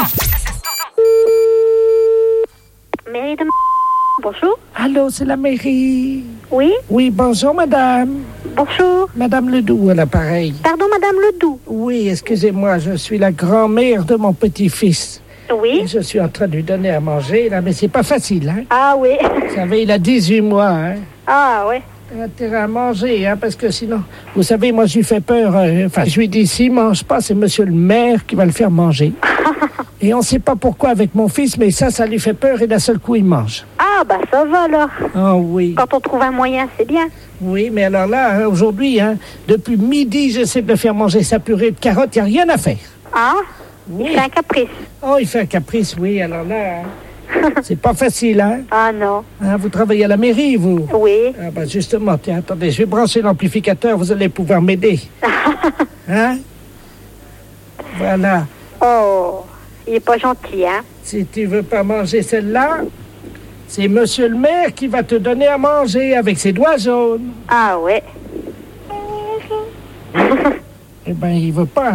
Mairie de... Bonjour. Allô, c'est la mairie. Oui. Oui, bonjour madame. Bonjour. Madame Ledoux à l'appareil. Pardon, madame Ledoux. Oui, excusez-moi, je suis la grand-mère de mon petit-fils. Oui. Et je suis en train de lui donner à manger, là, mais c'est pas facile, hein. Ah oui. Vous savez, il a dix-huit mois, hein. Ah oui. Il a intérêt à manger, hein, parce que sinon... Vous savez, moi, je lui fais peur. euh, Enfin, je lui dis, s'il mange pas, c'est monsieur le maire qui va le faire manger. Et on sait pas pourquoi avec mon fils, mais ça, ça lui fait peur et d'un seul coup, il mange. Ah bah ça va alors. Ah oui. Quand on trouve un moyen, c'est bien. Oui, mais alors là, hein, aujourd'hui, hein, depuis midi, j'essaie de le faire manger sa purée de carottes, il n'y a rien à faire. Ah Oui. Il fait un caprice. Oh, il fait un caprice, oui, alors là, hein, c'est pas facile, hein. Ah non. Hein, vous travaillez à la mairie, vous? Oui. Ah bah justement, tiens, attendez, je vais brancher l'amplificateur, vous allez pouvoir m'aider. Hein? Voilà. Oh, il est pas gentil, hein? Si tu veux pas manger celle-là, c'est monsieur le maire qui va te donner à manger avec ses doigts jaunes. Ah ouais. Eh ben, il veut pas.